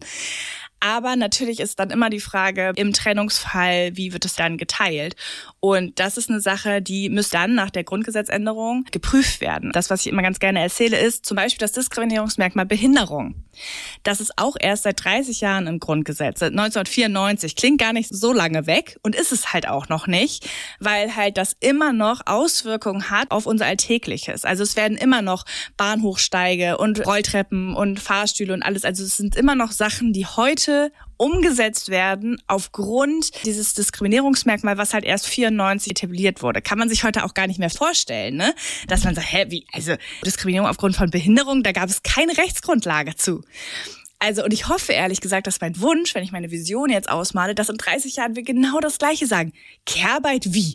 Aber natürlich ist dann immer die Frage, im Trennungsfall, wie wird es dann geteilt? Und das ist eine Sache, die muss dann nach der Grundgesetzänderung geprüft werden. Das, was ich immer ganz gerne erzähle, ist zum Beispiel das Diskriminierungsmerkmal Behinderung. Das ist auch erst seit 30 Jahren im Grundgesetz. Seit 1994, klingt gar nicht so lange weg und ist es halt auch noch nicht, weil halt das immer noch Auswirkungen hat auf unser Alltägliches. Also es werden immer noch Bahnhochsteige und Rolltreppen und Fahrstühle und alles. Also es sind immer noch Sachen, die heute umgesetzt werden aufgrund dieses Diskriminierungsmerkmal, was halt erst 94 etabliert wurde. Kann man sich heute auch gar nicht mehr vorstellen, ne? Dass man sagt, also Diskriminierung aufgrund von Behinderung, da gab es keine Rechtsgrundlage zu. Also, und ich hoffe ehrlich gesagt, dass mein Wunsch, wenn ich meine Vision jetzt ausmale, dass in 30 Jahren wir genau das Gleiche sagen. Care-Arbeit wie?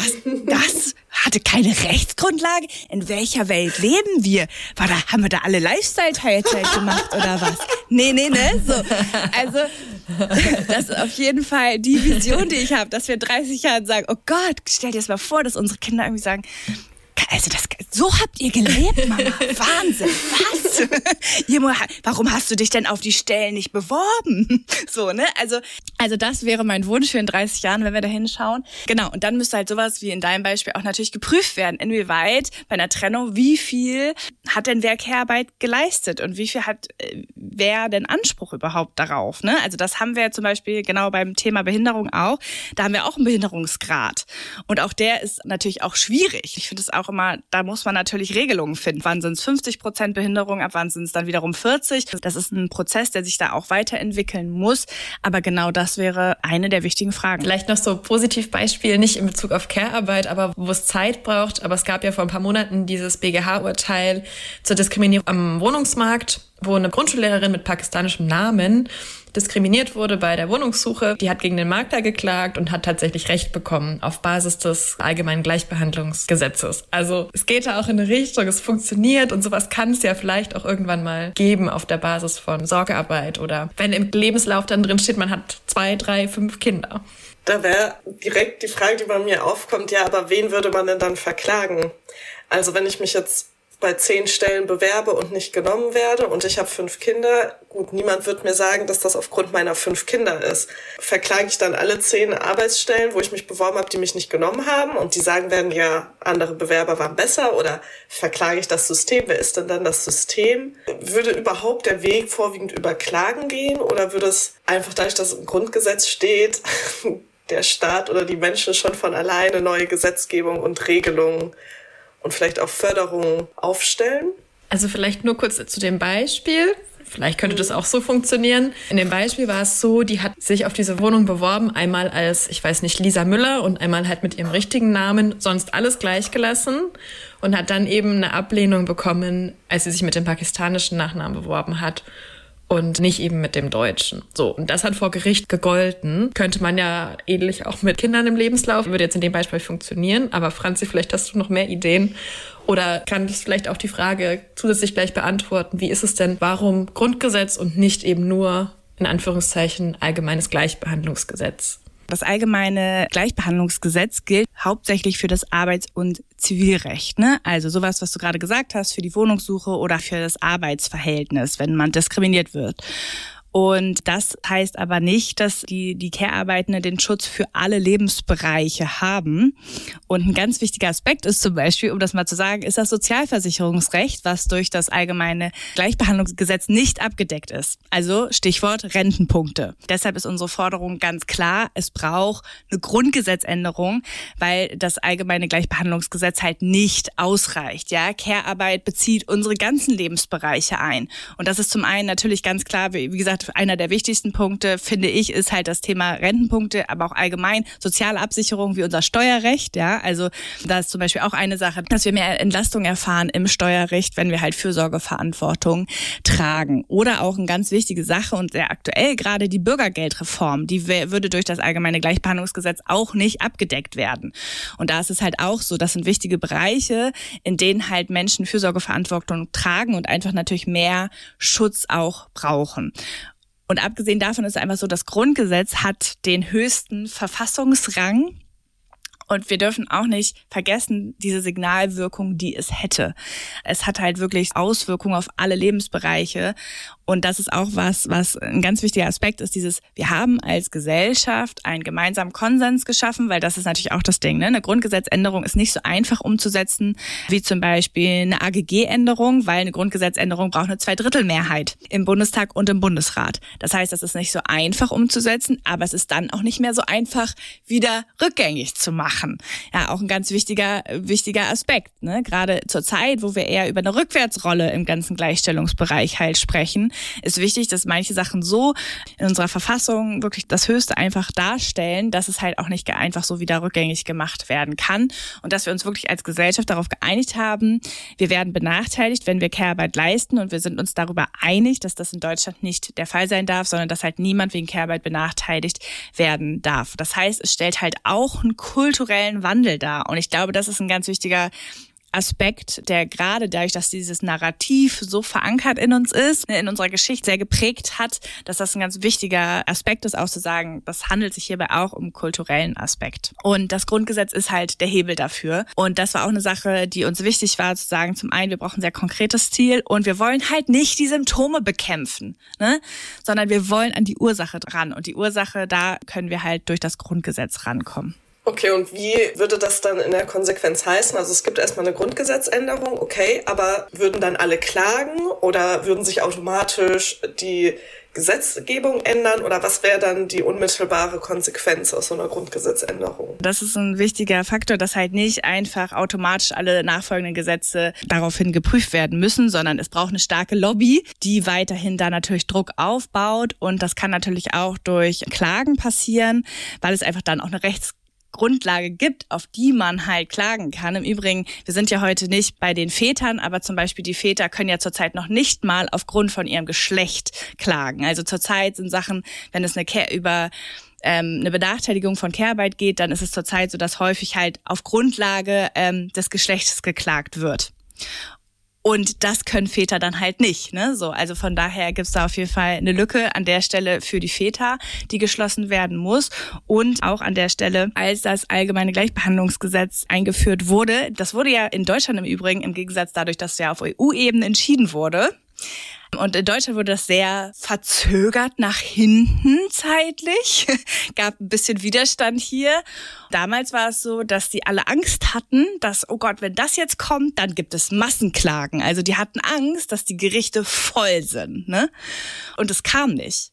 Das hatte keine Rechtsgrundlage? In welcher Welt leben wir? Haben wir da alle Lifestyle-Teilzeit gemacht oder was? Nee, ne? So. Also, das ist auf jeden Fall die Vision, die ich habe, dass wir in 30 Jahren sagen, oh Gott, stell dir das mal vor, dass unsere Kinder irgendwie sagen, Also so habt ihr gelebt, Mama. Wahnsinn, was? Warum hast du dich denn auf die Stellen nicht beworben? So, ne? Also das wäre mein Wunsch für in 30 Jahren, wenn wir da hinschauen. Genau, und dann müsste halt sowas wie in deinem Beispiel auch natürlich geprüft werden. Inwieweit bei einer Trennung, wie viel hat denn wer Care-Arbeit geleistet und wie viel hat wer denn Anspruch überhaupt darauf? Ne? Also das haben wir zum Beispiel genau beim Thema Behinderung auch. Da haben wir auch einen Behinderungsgrad. Und auch der ist natürlich auch schwierig. Ich finde es auch immer, da muss man natürlich Regelungen finden. Wann sind es 50% Behinderung, ab wann sind es dann wiederum 40? Das ist ein Prozess, der sich da auch weiterentwickeln muss. Aber genau das wäre eine der wichtigen Fragen. Vielleicht noch so Positivbeispiel, nicht in Bezug auf Care-Arbeit, aber wo es Zeit braucht. Aber es gab ja vor ein paar Monaten dieses BGH-Urteil zur Diskriminierung am Wohnungsmarkt, wo eine Grundschullehrerin mit pakistanischem Namen diskriminiert wurde bei der Wohnungssuche. Die hat gegen den Makler geklagt und hat tatsächlich Recht bekommen auf Basis des allgemeinen Gleichbehandlungsgesetzes. Also es geht da auch in eine Richtung, es funktioniert und sowas kann es ja vielleicht auch irgendwann mal geben auf der Basis von Sorgearbeit oder wenn im Lebenslauf dann drin steht, man hat 2, 3, 5 Kinder. Da wäre direkt die Frage, die bei mir aufkommt, ja, aber wen würde man denn dann verklagen? Also wenn ich mich jetzt bei 10 Stellen bewerbe und nicht genommen werde und ich habe 5 Kinder, gut, niemand wird mir sagen, dass das aufgrund meiner 5 Kinder ist. Verklage ich dann alle 10 Arbeitsstellen, wo ich mich beworben habe, die mich nicht genommen haben und die sagen werden, ja, andere Bewerber waren besser, oder verklage ich das System? Wer ist denn dann das System? Würde überhaupt der Weg vorwiegend über Klagen gehen oder würde es einfach dadurch, dass im Grundgesetz steht, der Staat oder die Menschen schon von alleine neue Gesetzgebung und Regelungen und vielleicht auch Förderungen aufstellen? Also vielleicht nur kurz zu dem Beispiel. Vielleicht könnte das auch so funktionieren. In dem Beispiel war es so, die hat sich auf diese Wohnung beworben, einmal als, ich weiß nicht, Lisa Müller und einmal halt mit ihrem richtigen Namen, sonst alles gleich gelassen und hat dann eben eine Ablehnung bekommen, als sie sich mit dem pakistanischen Nachnamen beworben hat. Und nicht eben mit dem Deutschen. So, und das hat vor Gericht gegolten. Könnte man ja ähnlich auch mit Kindern im Lebenslauf. Würde jetzt in dem Beispiel funktionieren. Aber Franzi, vielleicht hast du noch mehr Ideen. Oder kann das vielleicht auch die Frage zusätzlich gleich beantworten. Wie ist es denn, warum Grundgesetz und nicht eben nur, in Anführungszeichen, allgemeines Gleichbehandlungsgesetz? Das allgemeine Gleichbehandlungsgesetz gilt hauptsächlich für das Arbeits- und Zivilrecht, ne? Also sowas, was du gerade gesagt hast, für die Wohnungssuche oder für das Arbeitsverhältnis, wenn man diskriminiert wird. Und das heißt aber nicht, dass die Care-Arbeitenden den Schutz für alle Lebensbereiche haben. Und ein ganz wichtiger Aspekt ist zum Beispiel, um das mal zu sagen, ist das Sozialversicherungsrecht, was durch das allgemeine Gleichbehandlungsgesetz nicht abgedeckt ist. Also Stichwort Rentenpunkte. Deshalb ist unsere Forderung ganz klar, es braucht eine Grundgesetzänderung, weil das allgemeine Gleichbehandlungsgesetz halt nicht ausreicht. Ja, Care-Arbeit bezieht unsere ganzen Lebensbereiche ein. Und das ist zum einen natürlich ganz klar, wie gesagt, einer der wichtigsten Punkte, finde ich, ist halt das Thema Rentenpunkte, aber auch allgemein soziale Absicherung wie unser Steuerrecht. Ja, also da ist zum Beispiel auch eine Sache, dass wir mehr Entlastung erfahren im Steuerrecht, wenn wir halt Fürsorgeverantwortung tragen. Oder auch eine ganz wichtige Sache und sehr aktuell gerade die Bürgergeldreform, die würde durch das allgemeine Gleichbehandlungsgesetz auch nicht abgedeckt werden. Und da ist es halt auch so, das sind wichtige Bereiche, in denen halt Menschen Fürsorgeverantwortung tragen und einfach natürlich mehr Schutz auch brauchen. Und abgesehen davon ist es einfach so, das Grundgesetz hat den höchsten Verfassungsrang. Und wir dürfen auch nicht vergessen, diese Signalwirkung, die es hätte. Es hat halt wirklich Auswirkungen auf alle Lebensbereiche. Und das ist auch was ein ganz wichtiger Aspekt ist, wir haben als Gesellschaft einen gemeinsamen Konsens geschaffen, weil das ist natürlich auch das Ding, ne? Eine Grundgesetzänderung ist nicht so einfach umzusetzen, wie zum Beispiel eine AGG-Änderung, weil eine Grundgesetzänderung braucht eine 2/3 im Bundestag und im Bundesrat. Das heißt, das ist nicht so einfach umzusetzen, aber es ist dann auch nicht mehr so einfach, wieder rückgängig zu machen. Ja, auch ein ganz wichtiger Aspekt, ne? Gerade zur Zeit, wo wir eher über eine Rückwärtsrolle im ganzen Gleichstellungsbereich halt sprechen, ist wichtig, dass manche Sachen so in unserer Verfassung wirklich das Höchste einfach darstellen, dass es halt auch nicht einfach so wieder rückgängig gemacht werden kann und dass wir uns wirklich als Gesellschaft darauf geeinigt haben, wir werden benachteiligt, wenn wir Care-Arbeit leisten und wir sind uns darüber einig, dass das in Deutschland nicht der Fall sein darf, sondern dass halt niemand wegen Care-Arbeit benachteiligt werden darf. Das heißt, es stellt halt auch einen kulturellen Wandel dar und ich glaube, das ist ein ganz wichtiger Aspekt, der gerade dadurch, dass dieses Narrativ so verankert in uns ist, in unserer Geschichte sehr geprägt hat, dass das ein ganz wichtiger Aspekt ist, auch zu sagen, das handelt sich hierbei auch um kulturellen Aspekt. Und das Grundgesetz ist halt der Hebel dafür. Und das war auch eine Sache, die uns wichtig war, zu sagen, zum einen, wir brauchen ein sehr konkretes Ziel und wir wollen halt nicht die Symptome bekämpfen, ne? Sondern wir wollen an die Ursache dran. Und die Ursache, da können wir halt durch das Grundgesetz rankommen. Okay, und wie würde das dann in der Konsequenz heißen? Also es gibt erstmal eine Grundgesetzänderung, okay, aber würden dann alle klagen oder würden sich automatisch die Gesetzgebung ändern oder was wäre dann die unmittelbare Konsequenz aus so einer Grundgesetzänderung? Das ist ein wichtiger Faktor, dass halt nicht einfach automatisch alle nachfolgenden Gesetze daraufhin geprüft werden müssen, sondern es braucht eine starke Lobby, die weiterhin da natürlich Druck aufbaut und das kann natürlich auch durch Klagen passieren, weil es einfach dann auch eine Grundlage gibt, auf die man halt klagen kann. Im Übrigen, wir sind ja heute nicht bei den Vätern, aber zum Beispiel die Väter können ja zurzeit noch nicht mal aufgrund von ihrem Geschlecht klagen. Also zurzeit sind Sachen, wenn es über eine Benachteiligung von Care-Arbeit geht, dann ist es zurzeit so, dass häufig halt auf Grundlage des Geschlechts geklagt wird. Und das können Väter dann halt nicht, ne? So, also von daher gibt's da auf jeden Fall eine Lücke an der Stelle für die Väter, die geschlossen werden muss. Und auch an der Stelle, als das allgemeine Gleichbehandlungsgesetz eingeführt wurde, das wurde ja in Deutschland im Übrigen, im Gegensatz dadurch, dass es ja auf EU-Ebene entschieden wurde. Und in Deutschland wurde das sehr verzögert nach hinten zeitlich. Gab ein bisschen Widerstand hier. Damals war es so, dass die alle Angst hatten, dass, oh Gott, wenn das jetzt kommt, dann gibt es Massenklagen. Also die hatten Angst, dass die Gerichte voll sind, ne? Und es kam nicht.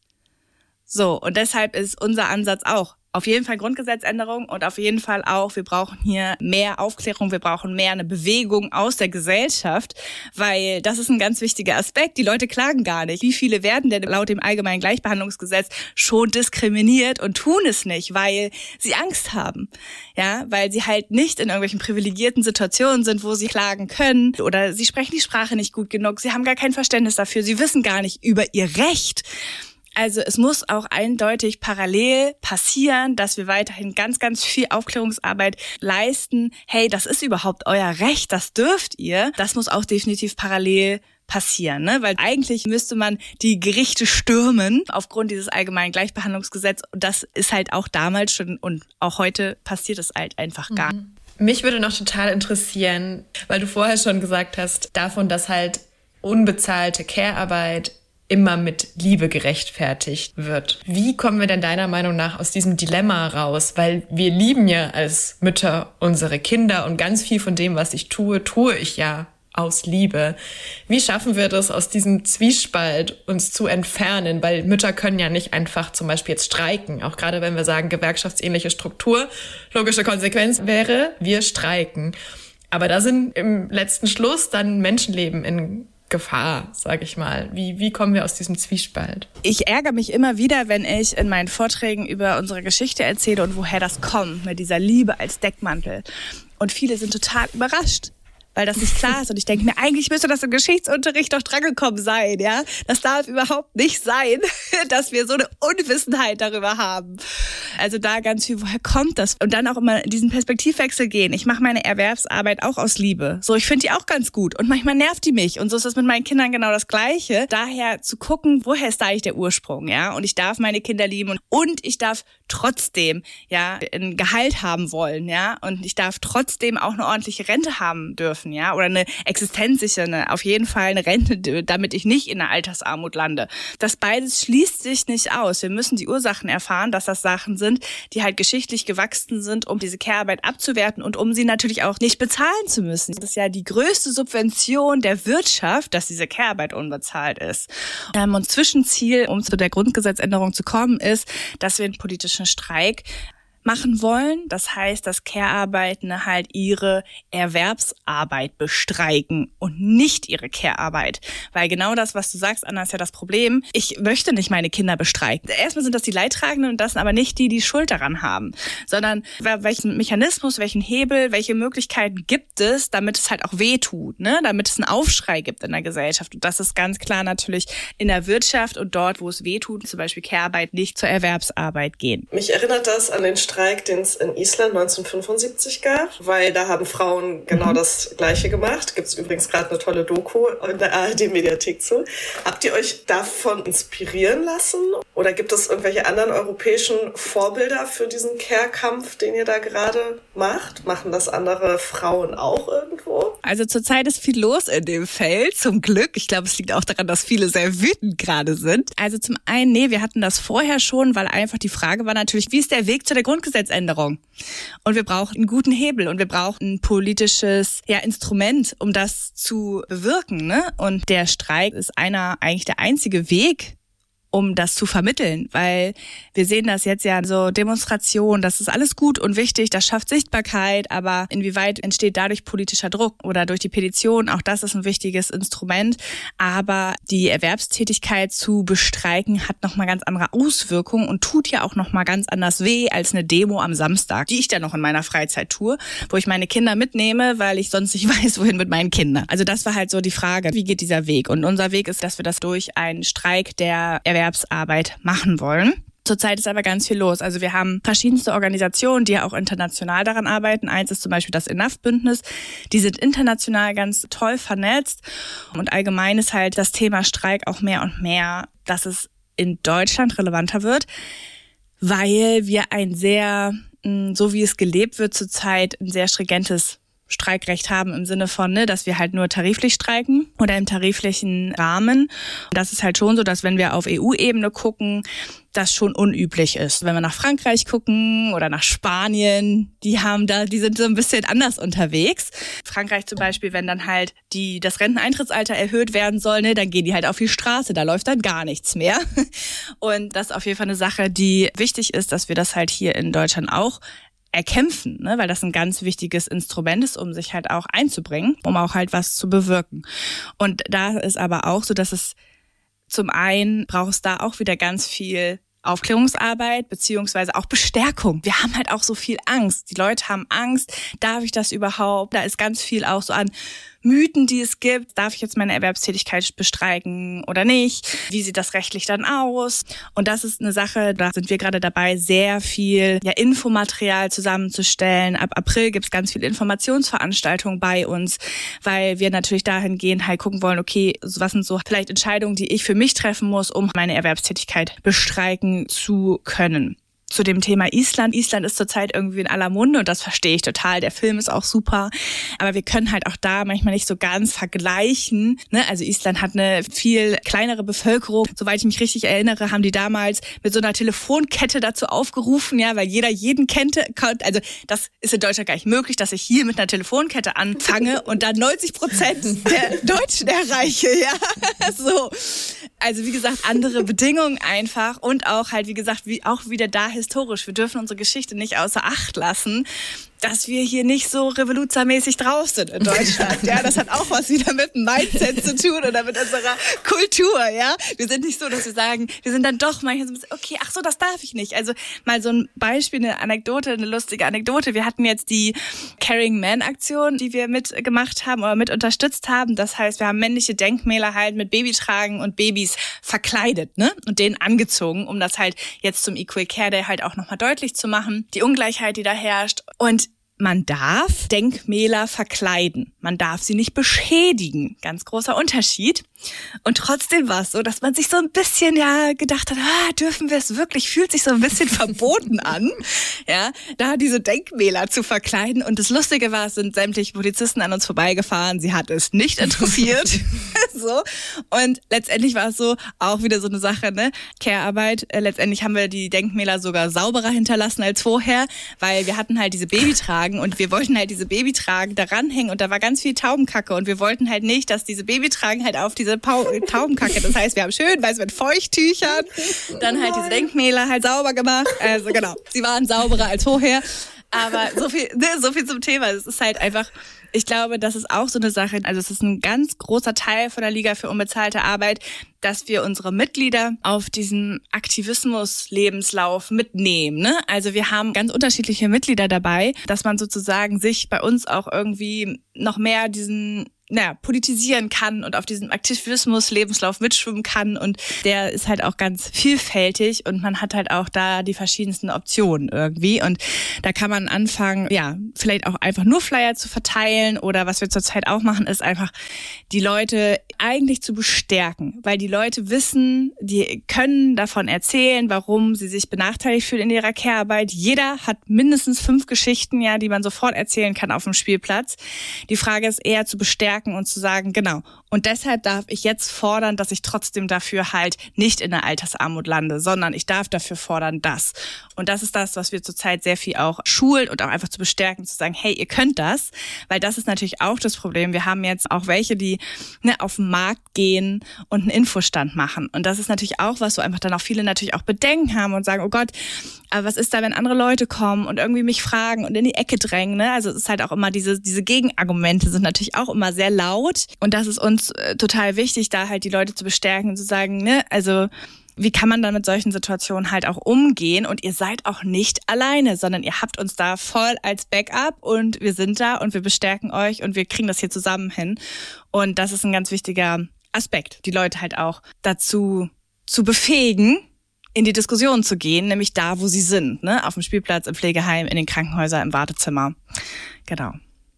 So, und deshalb ist unser Ansatz auch, auf jeden Fall Grundgesetzänderung und auf jeden Fall auch, wir brauchen hier mehr Aufklärung, wir brauchen mehr eine Bewegung aus der Gesellschaft, weil das ist ein ganz wichtiger Aspekt. Die Leute klagen gar nicht. Wie viele werden denn laut dem allgemeinen Gleichbehandlungsgesetz schon diskriminiert und tun es nicht, weil sie Angst haben, ja, weil sie halt nicht in irgendwelchen privilegierten Situationen sind, wo sie klagen können oder sie sprechen die Sprache nicht gut genug, sie haben gar kein Verständnis dafür, sie wissen gar nicht über ihr Recht. Also es muss auch eindeutig parallel passieren, dass wir weiterhin ganz, ganz viel Aufklärungsarbeit leisten. Hey, das ist überhaupt euer Recht, das dürft ihr. Das muss auch definitiv parallel passieren, ne? Weil eigentlich müsste man die Gerichte stürmen aufgrund dieses allgemeinen Gleichbehandlungsgesetzes. Und das ist halt auch damals schon und auch heute passiert es halt einfach gar nicht. Mich würde noch total interessieren, weil du vorher schon gesagt hast, davon, dass halt unbezahlte Care-Arbeit immer mit Liebe gerechtfertigt wird. Wie kommen wir denn deiner Meinung nach aus diesem Dilemma raus? Weil wir lieben ja als Mütter unsere Kinder und ganz viel von dem, was ich tue, tue ich ja aus Liebe. Wie schaffen wir das, aus diesem Zwiespalt uns zu entfernen? Weil Mütter können ja nicht einfach zum Beispiel jetzt streiken. Auch gerade wenn wir sagen, gewerkschaftsähnliche Struktur, logische Konsequenz wäre, wir streiken. Aber da sind im letzten Schluss dann Menschenleben in Gefahr, sage ich mal. Wie kommen wir aus diesem Zwiespalt? Ich ärgere mich immer wieder, wenn ich in meinen Vorträgen über unsere Geschichte erzähle und woher das kommt, mit dieser Liebe als Deckmantel. Und viele sind total überrascht, weil das nicht klar ist. Und ich denke mir, eigentlich müsste das im Geschichtsunterricht doch drangekommen sein, ja? Das darf überhaupt nicht sein, dass wir so eine Unwissenheit darüber haben. Also da ganz viel, woher kommt das? Und dann auch immer in diesen Perspektivwechsel gehen. Ich mache meine Erwerbsarbeit auch aus Liebe. So, ich finde die auch ganz gut. Und manchmal nervt die mich. Und so ist das mit meinen Kindern genau das Gleiche. Daher zu gucken, woher ist da eigentlich der Ursprung, ja? Und ich darf meine Kinder lieben und ich darf trotzdem, ja, ein Gehalt haben wollen, ja? Und ich darf trotzdem auch eine ordentliche Rente haben dürfen, ja? Oder eine existenzsichere, auf jeden Fall eine Rente, damit ich nicht in der Altersarmut lande. Das beides schließt sich nicht aus. Wir müssen die Ursachen erfahren, dass das Sachen sind, die halt geschichtlich gewachsen sind, um diese Care-Arbeit abzuwerten und um sie natürlich auch nicht bezahlen zu müssen. Das ist ja die größte Subvention der Wirtschaft, dass diese Care-Arbeit unbezahlt ist. Und Zwischenziel, um zu der Grundgesetzänderung zu kommen, ist, dass wir einen politischen Streik machen wollen. Das heißt, dass Care-Arbeitende halt ihre Erwerbsarbeit bestreiken und nicht ihre Care-Arbeit. Weil genau das, was du sagst, Anna, ist ja das Problem. Ich möchte nicht meine Kinder bestreiken. Erstmal sind das die Leidtragenden und das sind aber nicht die, die Schuld daran haben. Sondern welchen Mechanismus, welchen Hebel, welche Möglichkeiten gibt es, damit es halt auch weh tut, ne? Damit es einen Aufschrei gibt in der Gesellschaft. Und das ist ganz klar natürlich in der Wirtschaft und dort, wo es weh tut, zum Beispiel Care-Arbeit, nicht zur Erwerbsarbeit gehen. Mich erinnert das an den Streik, den es in Island 1975 gab, weil da haben Frauen genau das Gleiche gemacht. Gibt es übrigens gerade eine tolle Doku in der ARD-Mediathek zu. Habt ihr euch davon inspirieren lassen? Oder gibt es irgendwelche anderen europäischen Vorbilder für diesen Care-Kampf, den ihr da gerade macht? Machen das andere Frauen auch irgendwo? Also zurzeit ist viel los in dem Feld, zum Glück. Ich glaube, es liegt auch daran, dass viele sehr wütend gerade sind. Also zum einen, nee, wir hatten das vorher schon, weil einfach die Frage war natürlich, wie ist der Weg zu der Grundgesetzänderung? Und wir brauchen einen guten Hebel und wir brauchen ein politisches Instrument, um das zu bewirken, ne? Und der Streik ist eigentlich der einzige Weg, um das zu vermitteln, weil wir sehen das jetzt ja so Demonstrationen, das ist alles gut und wichtig, das schafft Sichtbarkeit, aber inwieweit entsteht dadurch politischer Druck oder durch die Petition, auch das ist ein wichtiges Instrument, aber die Erwerbstätigkeit zu bestreiken hat nochmal ganz andere Auswirkungen und tut ja auch nochmal ganz anders weh als eine Demo am Samstag, die ich dann noch in meiner Freizeit tue, wo ich meine Kinder mitnehme, weil ich sonst nicht weiß, wohin mit meinen Kindern. Also das war halt so die Frage, wie geht dieser Weg? Und unser Weg ist, dass wir das durch einen Streik der Erwerbsarbeit machen wollen. Zurzeit ist aber ganz viel los. Also wir haben verschiedenste Organisationen, die ja auch international daran arbeiten. Eins ist zum Beispiel das Enough-Bündnis. Die sind international ganz toll vernetzt. Und allgemein ist halt das Thema Streik auch mehr und mehr, dass es in Deutschland relevanter wird, weil wir ein sehr, so wie es gelebt wird zurzeit, ein sehr stringentes Streikrecht haben im Sinne von, dass wir halt nur tariflich streiken oder im tariflichen Rahmen. Und das ist halt schon so, dass wenn wir auf EU-Ebene gucken, das schon unüblich ist. Wenn wir nach Frankreich gucken oder nach Spanien, die sind so ein bisschen anders unterwegs. Frankreich zum Beispiel, wenn dann halt das Renteneintrittsalter erhöht werden soll, dann gehen die halt auf die Straße, da läuft dann gar nichts mehr. Und das ist auf jeden Fall eine Sache, die wichtig ist, dass wir das halt hier in Deutschland auch erkämpfen, weil das ein ganz wichtiges Instrument ist, um sich halt auch einzubringen, um auch halt was zu bewirken. Und da ist aber auch so, dass es zum einen braucht es da auch wieder ganz viel Aufklärungsarbeit beziehungsweise auch Bestärkung. Wir haben halt auch so viel Angst. Die Leute haben Angst. Darf ich das überhaupt? Da ist ganz viel auch so an Mythen, die es gibt. Darf ich jetzt meine Erwerbstätigkeit bestreiken oder nicht? Wie sieht das rechtlich dann aus? Und das ist eine Sache, da sind wir gerade dabei, sehr viel Infomaterial zusammenzustellen. Ab April gibt es ganz viele Informationsveranstaltungen bei uns, weil wir natürlich dahingehend halt gucken wollen, okay, was sind so vielleicht Entscheidungen, die ich für mich treffen muss, um meine Erwerbstätigkeit bestreiken zu können. Zu dem Thema Island. Island ist zurzeit irgendwie in aller Munde und das verstehe ich total. Der Film ist auch super. Aber wir können halt auch da manchmal nicht so ganz vergleichen. Also Island hat eine viel kleinere Bevölkerung. Soweit ich mich richtig erinnere, haben die damals mit so einer Telefonkette dazu aufgerufen, weil jeder jeden kannte. Also das ist in Deutschland gar nicht möglich, dass ich hier mit einer Telefonkette anfange und dann 90% der Deutschen erreiche. So. Also wie gesagt, andere Bedingungen einfach und auch halt, wie gesagt, auch wieder da historisch. Wir dürfen unsere Geschichte nicht außer Acht lassen, dass wir hier nicht so revoluzermäßig drauf sind in Deutschland. Das hat auch was wieder mit dem Mindset zu tun oder mit unserer Kultur, Wir sind nicht so, dass wir sagen, wir sind dann doch manchmal so ein bisschen, okay, ach so, das darf ich nicht. Also mal so ein Beispiel, eine lustige Anekdote. Wir hatten jetzt die Carrying Man Aktion, die wir mitgemacht haben oder mit unterstützt haben. Das heißt, wir haben männliche Denkmäler halt mit Babytragen und Babys verkleidet, und denen angezogen, um das halt jetzt zum Equal Care Day halt auch nochmal deutlich zu machen. Die Ungleichheit, die da herrscht. Und man darf Denkmäler verkleiden. Man darf sie nicht beschädigen. Ganz großer Unterschied. Und trotzdem war es so, dass man sich so ein bisschen gedacht hat, dürfen wir es wirklich? Fühlt sich so ein bisschen verboten an, da diese Denkmäler zu verkleiden. Und das Lustige war, es sind sämtliche Polizisten an uns vorbeigefahren. Sie hat es nicht interessiert. So. Und letztendlich war es so, auch wieder so eine Sache, Care-Arbeit. Letztendlich haben wir die Denkmäler sogar sauberer hinterlassen als vorher, weil wir hatten halt diese Babytragen und wir wollten halt diese Babytragen da ranhängen und da war ganz viel Taubenkacke und wir wollten halt nicht, dass diese Babytragen halt auf diese Taubenkacke, das heißt, wir haben schön mit Feuchttüchern dann halt diese Denkmäler halt sauber gemacht. Also genau, sie waren sauberer als vorher. Aber so viel zum Thema. Es ist halt einfach, ich glaube, das ist auch so eine Sache, also es ist ein ganz großer Teil von der Liga für unbezahlte Arbeit, dass wir unsere Mitglieder auf diesen Aktivismus-Lebenslauf mitnehmen. Also wir haben ganz unterschiedliche Mitglieder dabei, dass man sozusagen sich bei uns auch irgendwie noch mehr diesen politisieren kann und auf diesem Aktivismus-Lebenslauf mitschwimmen kann. Und der ist halt auch ganz vielfältig und man hat halt auch da die verschiedensten Optionen irgendwie. Und da kann man anfangen, vielleicht auch einfach nur Flyer zu verteilen oder was wir zurzeit auch machen, ist einfach die Leute eigentlich zu bestärken, weil die Leute wissen, die können davon erzählen, warum sie sich benachteiligt fühlen in ihrer Care-Arbeit. Jeder hat mindestens 5 Geschichten, die man sofort erzählen kann auf dem Spielplatz. Die Frage ist eher zu bestärken und zu sagen, genau. Und deshalb darf ich jetzt fordern, dass ich trotzdem dafür halt nicht in der Altersarmut lande, sondern ich darf dafür fordern, das. Und das ist das, was wir zurzeit sehr viel auch schulen und auch einfach zu bestärken, zu sagen, hey, ihr könnt das, weil das ist natürlich auch das Problem. Wir haben jetzt auch welche, die auf den Markt gehen und einen Infostand machen. Und das ist natürlich auch was, wo einfach dann auch viele natürlich auch Bedenken haben und sagen, oh Gott, aber was ist da, wenn andere Leute kommen und irgendwie mich fragen und in die Ecke drängen, ne? Also es ist halt auch immer diese Gegenargumente sind natürlich auch immer sehr laut. Und das ist uns total wichtig, da halt die Leute zu bestärken und zu sagen, ne, also wie kann man dann mit solchen Situationen halt auch umgehen? Und ihr seid auch nicht alleine, sondern ihr habt uns da voll als Backup und wir sind da und wir bestärken euch und wir kriegen das hier zusammen hin. Und das ist ein ganz wichtiger Aspekt, die Leute halt auch dazu zu befähigen, in die Diskussion zu gehen, nämlich da, wo sie sind, ne? Auf dem Spielplatz, im Pflegeheim, in den Krankenhäusern, im Wartezimmer. Genau.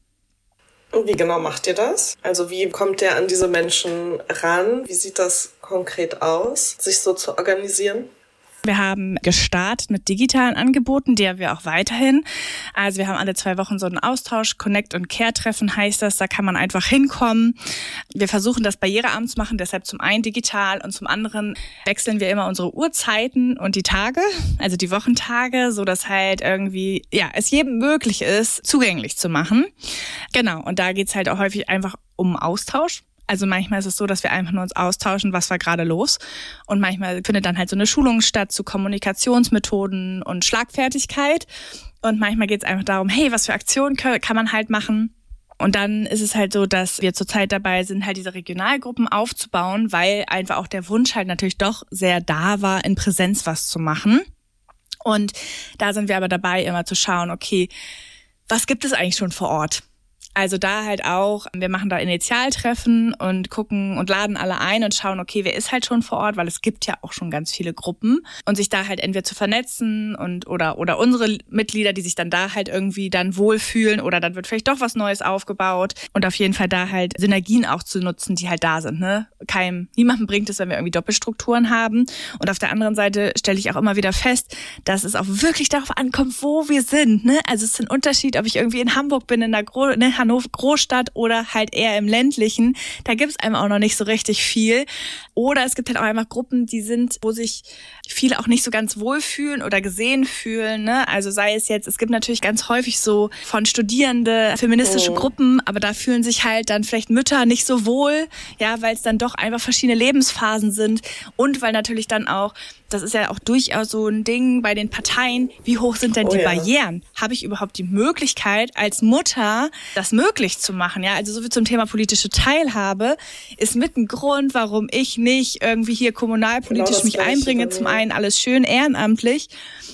Und wie genau macht ihr das? Also wie kommt ihr an diese Menschen ran? Wie sieht das konkret aus, sich so zu organisieren? Wir haben gestartet mit digitalen Angeboten, die haben wir auch weiterhin. Also wir haben alle 2 Wochen so einen Austausch, Connect- und Care-Treffen heißt das, da kann man einfach hinkommen. Wir versuchen das barrierearm zu machen, deshalb zum einen digital und zum anderen wechseln wir immer unsere Uhrzeiten und die Tage, also die Wochentage, so dass halt irgendwie, es jedem möglich ist, zugänglich zu machen. Genau, und da geht's halt auch häufig einfach um Austausch. Also manchmal ist es so, dass wir einfach nur uns austauschen, was war gerade los. Und manchmal findet dann halt so eine Schulung statt zu Kommunikationsmethoden und Schlagfertigkeit. Und manchmal geht es einfach darum, hey, was für Aktionen kann man halt machen. Und dann ist es halt so, dass wir zurzeit dabei sind, halt diese Regionalgruppen aufzubauen, weil einfach auch der Wunsch halt natürlich doch sehr da war, in Präsenz was zu machen. Und da sind wir aber dabei, immer zu schauen, okay, was gibt es eigentlich schon vor Ort? Also da halt auch, wir machen da Initialtreffen und gucken und laden alle ein und schauen, okay, wer ist halt schon vor Ort, weil es gibt ja auch schon ganz viele Gruppen und sich da halt entweder zu vernetzen und oder unsere Mitglieder, die sich dann da halt irgendwie dann wohlfühlen oder dann wird vielleicht doch was Neues aufgebaut und auf jeden Fall da halt Synergien auch zu nutzen, die halt da sind, ne? Niemandem bringt es, wenn wir irgendwie Doppelstrukturen haben und auf der anderen Seite stelle ich auch immer wieder fest, dass es auch wirklich darauf ankommt, wo wir sind, ne? Also es ist ein Unterschied, ob ich irgendwie in Hamburg bin, in der Hannover Großstadt oder halt eher im ländlichen, da gibt's einem auch noch nicht so richtig viel. Oder es gibt halt auch einfach Gruppen, die sind, wo sich viele auch nicht so ganz wohlfühlen oder gesehen fühlen, ne? Also sei es jetzt, es gibt natürlich ganz häufig so von Studierende feministische Gruppen, aber da fühlen sich halt dann vielleicht Mütter nicht so wohl, weil es dann doch einfach verschiedene Lebensphasen sind und weil natürlich dann auch, das ist ja auch durchaus so ein Ding bei den Parteien, wie hoch sind denn die Barrieren? Habe ich überhaupt die Möglichkeit, als Mutter das möglich zu machen? Ja, also so viel zum Thema politische Teilhabe ist mit ein Grund, warum ich nicht irgendwie hier kommunalpolitisch mich einbringe. Zum einen alles schön ehrenamtlich.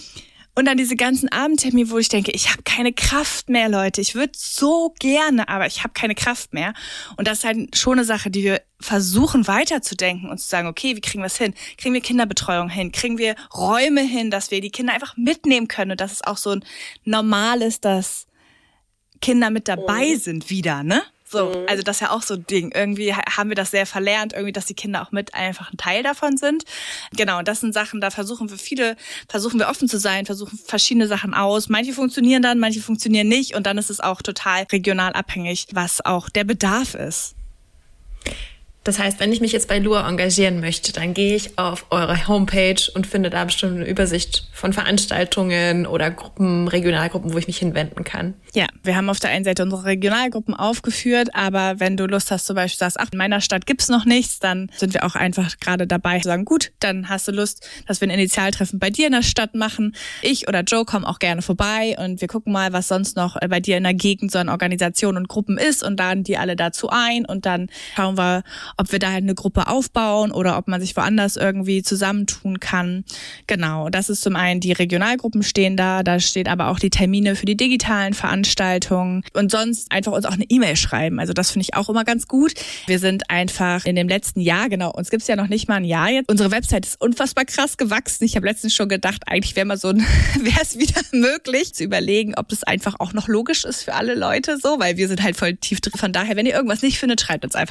Und dann diese ganzen Abendtermine, wo ich denke, ich habe keine Kraft mehr, Leute. Ich würde so gerne, aber ich habe keine Kraft mehr. Und das ist halt schon eine Sache, die wir versuchen weiterzudenken und zu sagen, okay, wie kriegen wir es hin? Kriegen wir Kinderbetreuung hin? Kriegen wir Räume hin, dass wir die Kinder einfach mitnehmen können? Und dass es auch so ein normal ist, dass Kinder mit dabei sind wieder, ne? So, also das ist ja auch so ein Ding. Irgendwie haben wir das sehr verlernt, irgendwie, dass die Kinder auch mit einfach ein Teil davon sind. Genau, und das sind Sachen, da versuchen wir offen zu sein, versuchen verschiedene Sachen aus. Manche funktionieren dann, manche funktionieren nicht. Und dann ist es auch total regional abhängig, was auch der Bedarf ist. Das heißt, wenn ich mich jetzt bei LUA engagieren möchte, dann gehe ich auf eure Homepage und finde da bestimmt eine Übersicht von Veranstaltungen oder Gruppen, Regionalgruppen, wo ich mich hinwenden kann. Ja, wir haben auf der einen Seite unsere Regionalgruppen aufgeführt, aber wenn du Lust hast, zum Beispiel sagst, in meiner Stadt gibt's noch nichts, dann sind wir auch einfach gerade dabei zu sagen, gut, dann hast du Lust, dass wir ein Initialtreffen bei dir in der Stadt machen. Ich oder Joe kommen auch gerne vorbei und wir gucken mal, was sonst noch bei dir in der Gegend so an Organisationen und Gruppen ist und laden die alle dazu ein und dann schauen wir, ob wir da halt eine Gruppe aufbauen oder ob man sich woanders irgendwie zusammentun kann. Genau, das ist zum einen, die Regionalgruppen stehen da steht aber auch die Termine für die digitalen Veranstaltungen und sonst einfach uns auch eine E-Mail schreiben. Also das finde ich auch immer ganz gut. Wir sind einfach in dem letzten Jahr, genau, uns gibt's ja noch nicht mal ein Jahr jetzt. Unsere Website ist unfassbar krass gewachsen. Ich habe letztens schon gedacht, eigentlich wäre es wieder möglich zu überlegen, ob das einfach auch noch logisch ist für alle Leute so, weil wir sind halt voll tief drin. Von daher, wenn ihr irgendwas nicht findet, schreibt uns einfach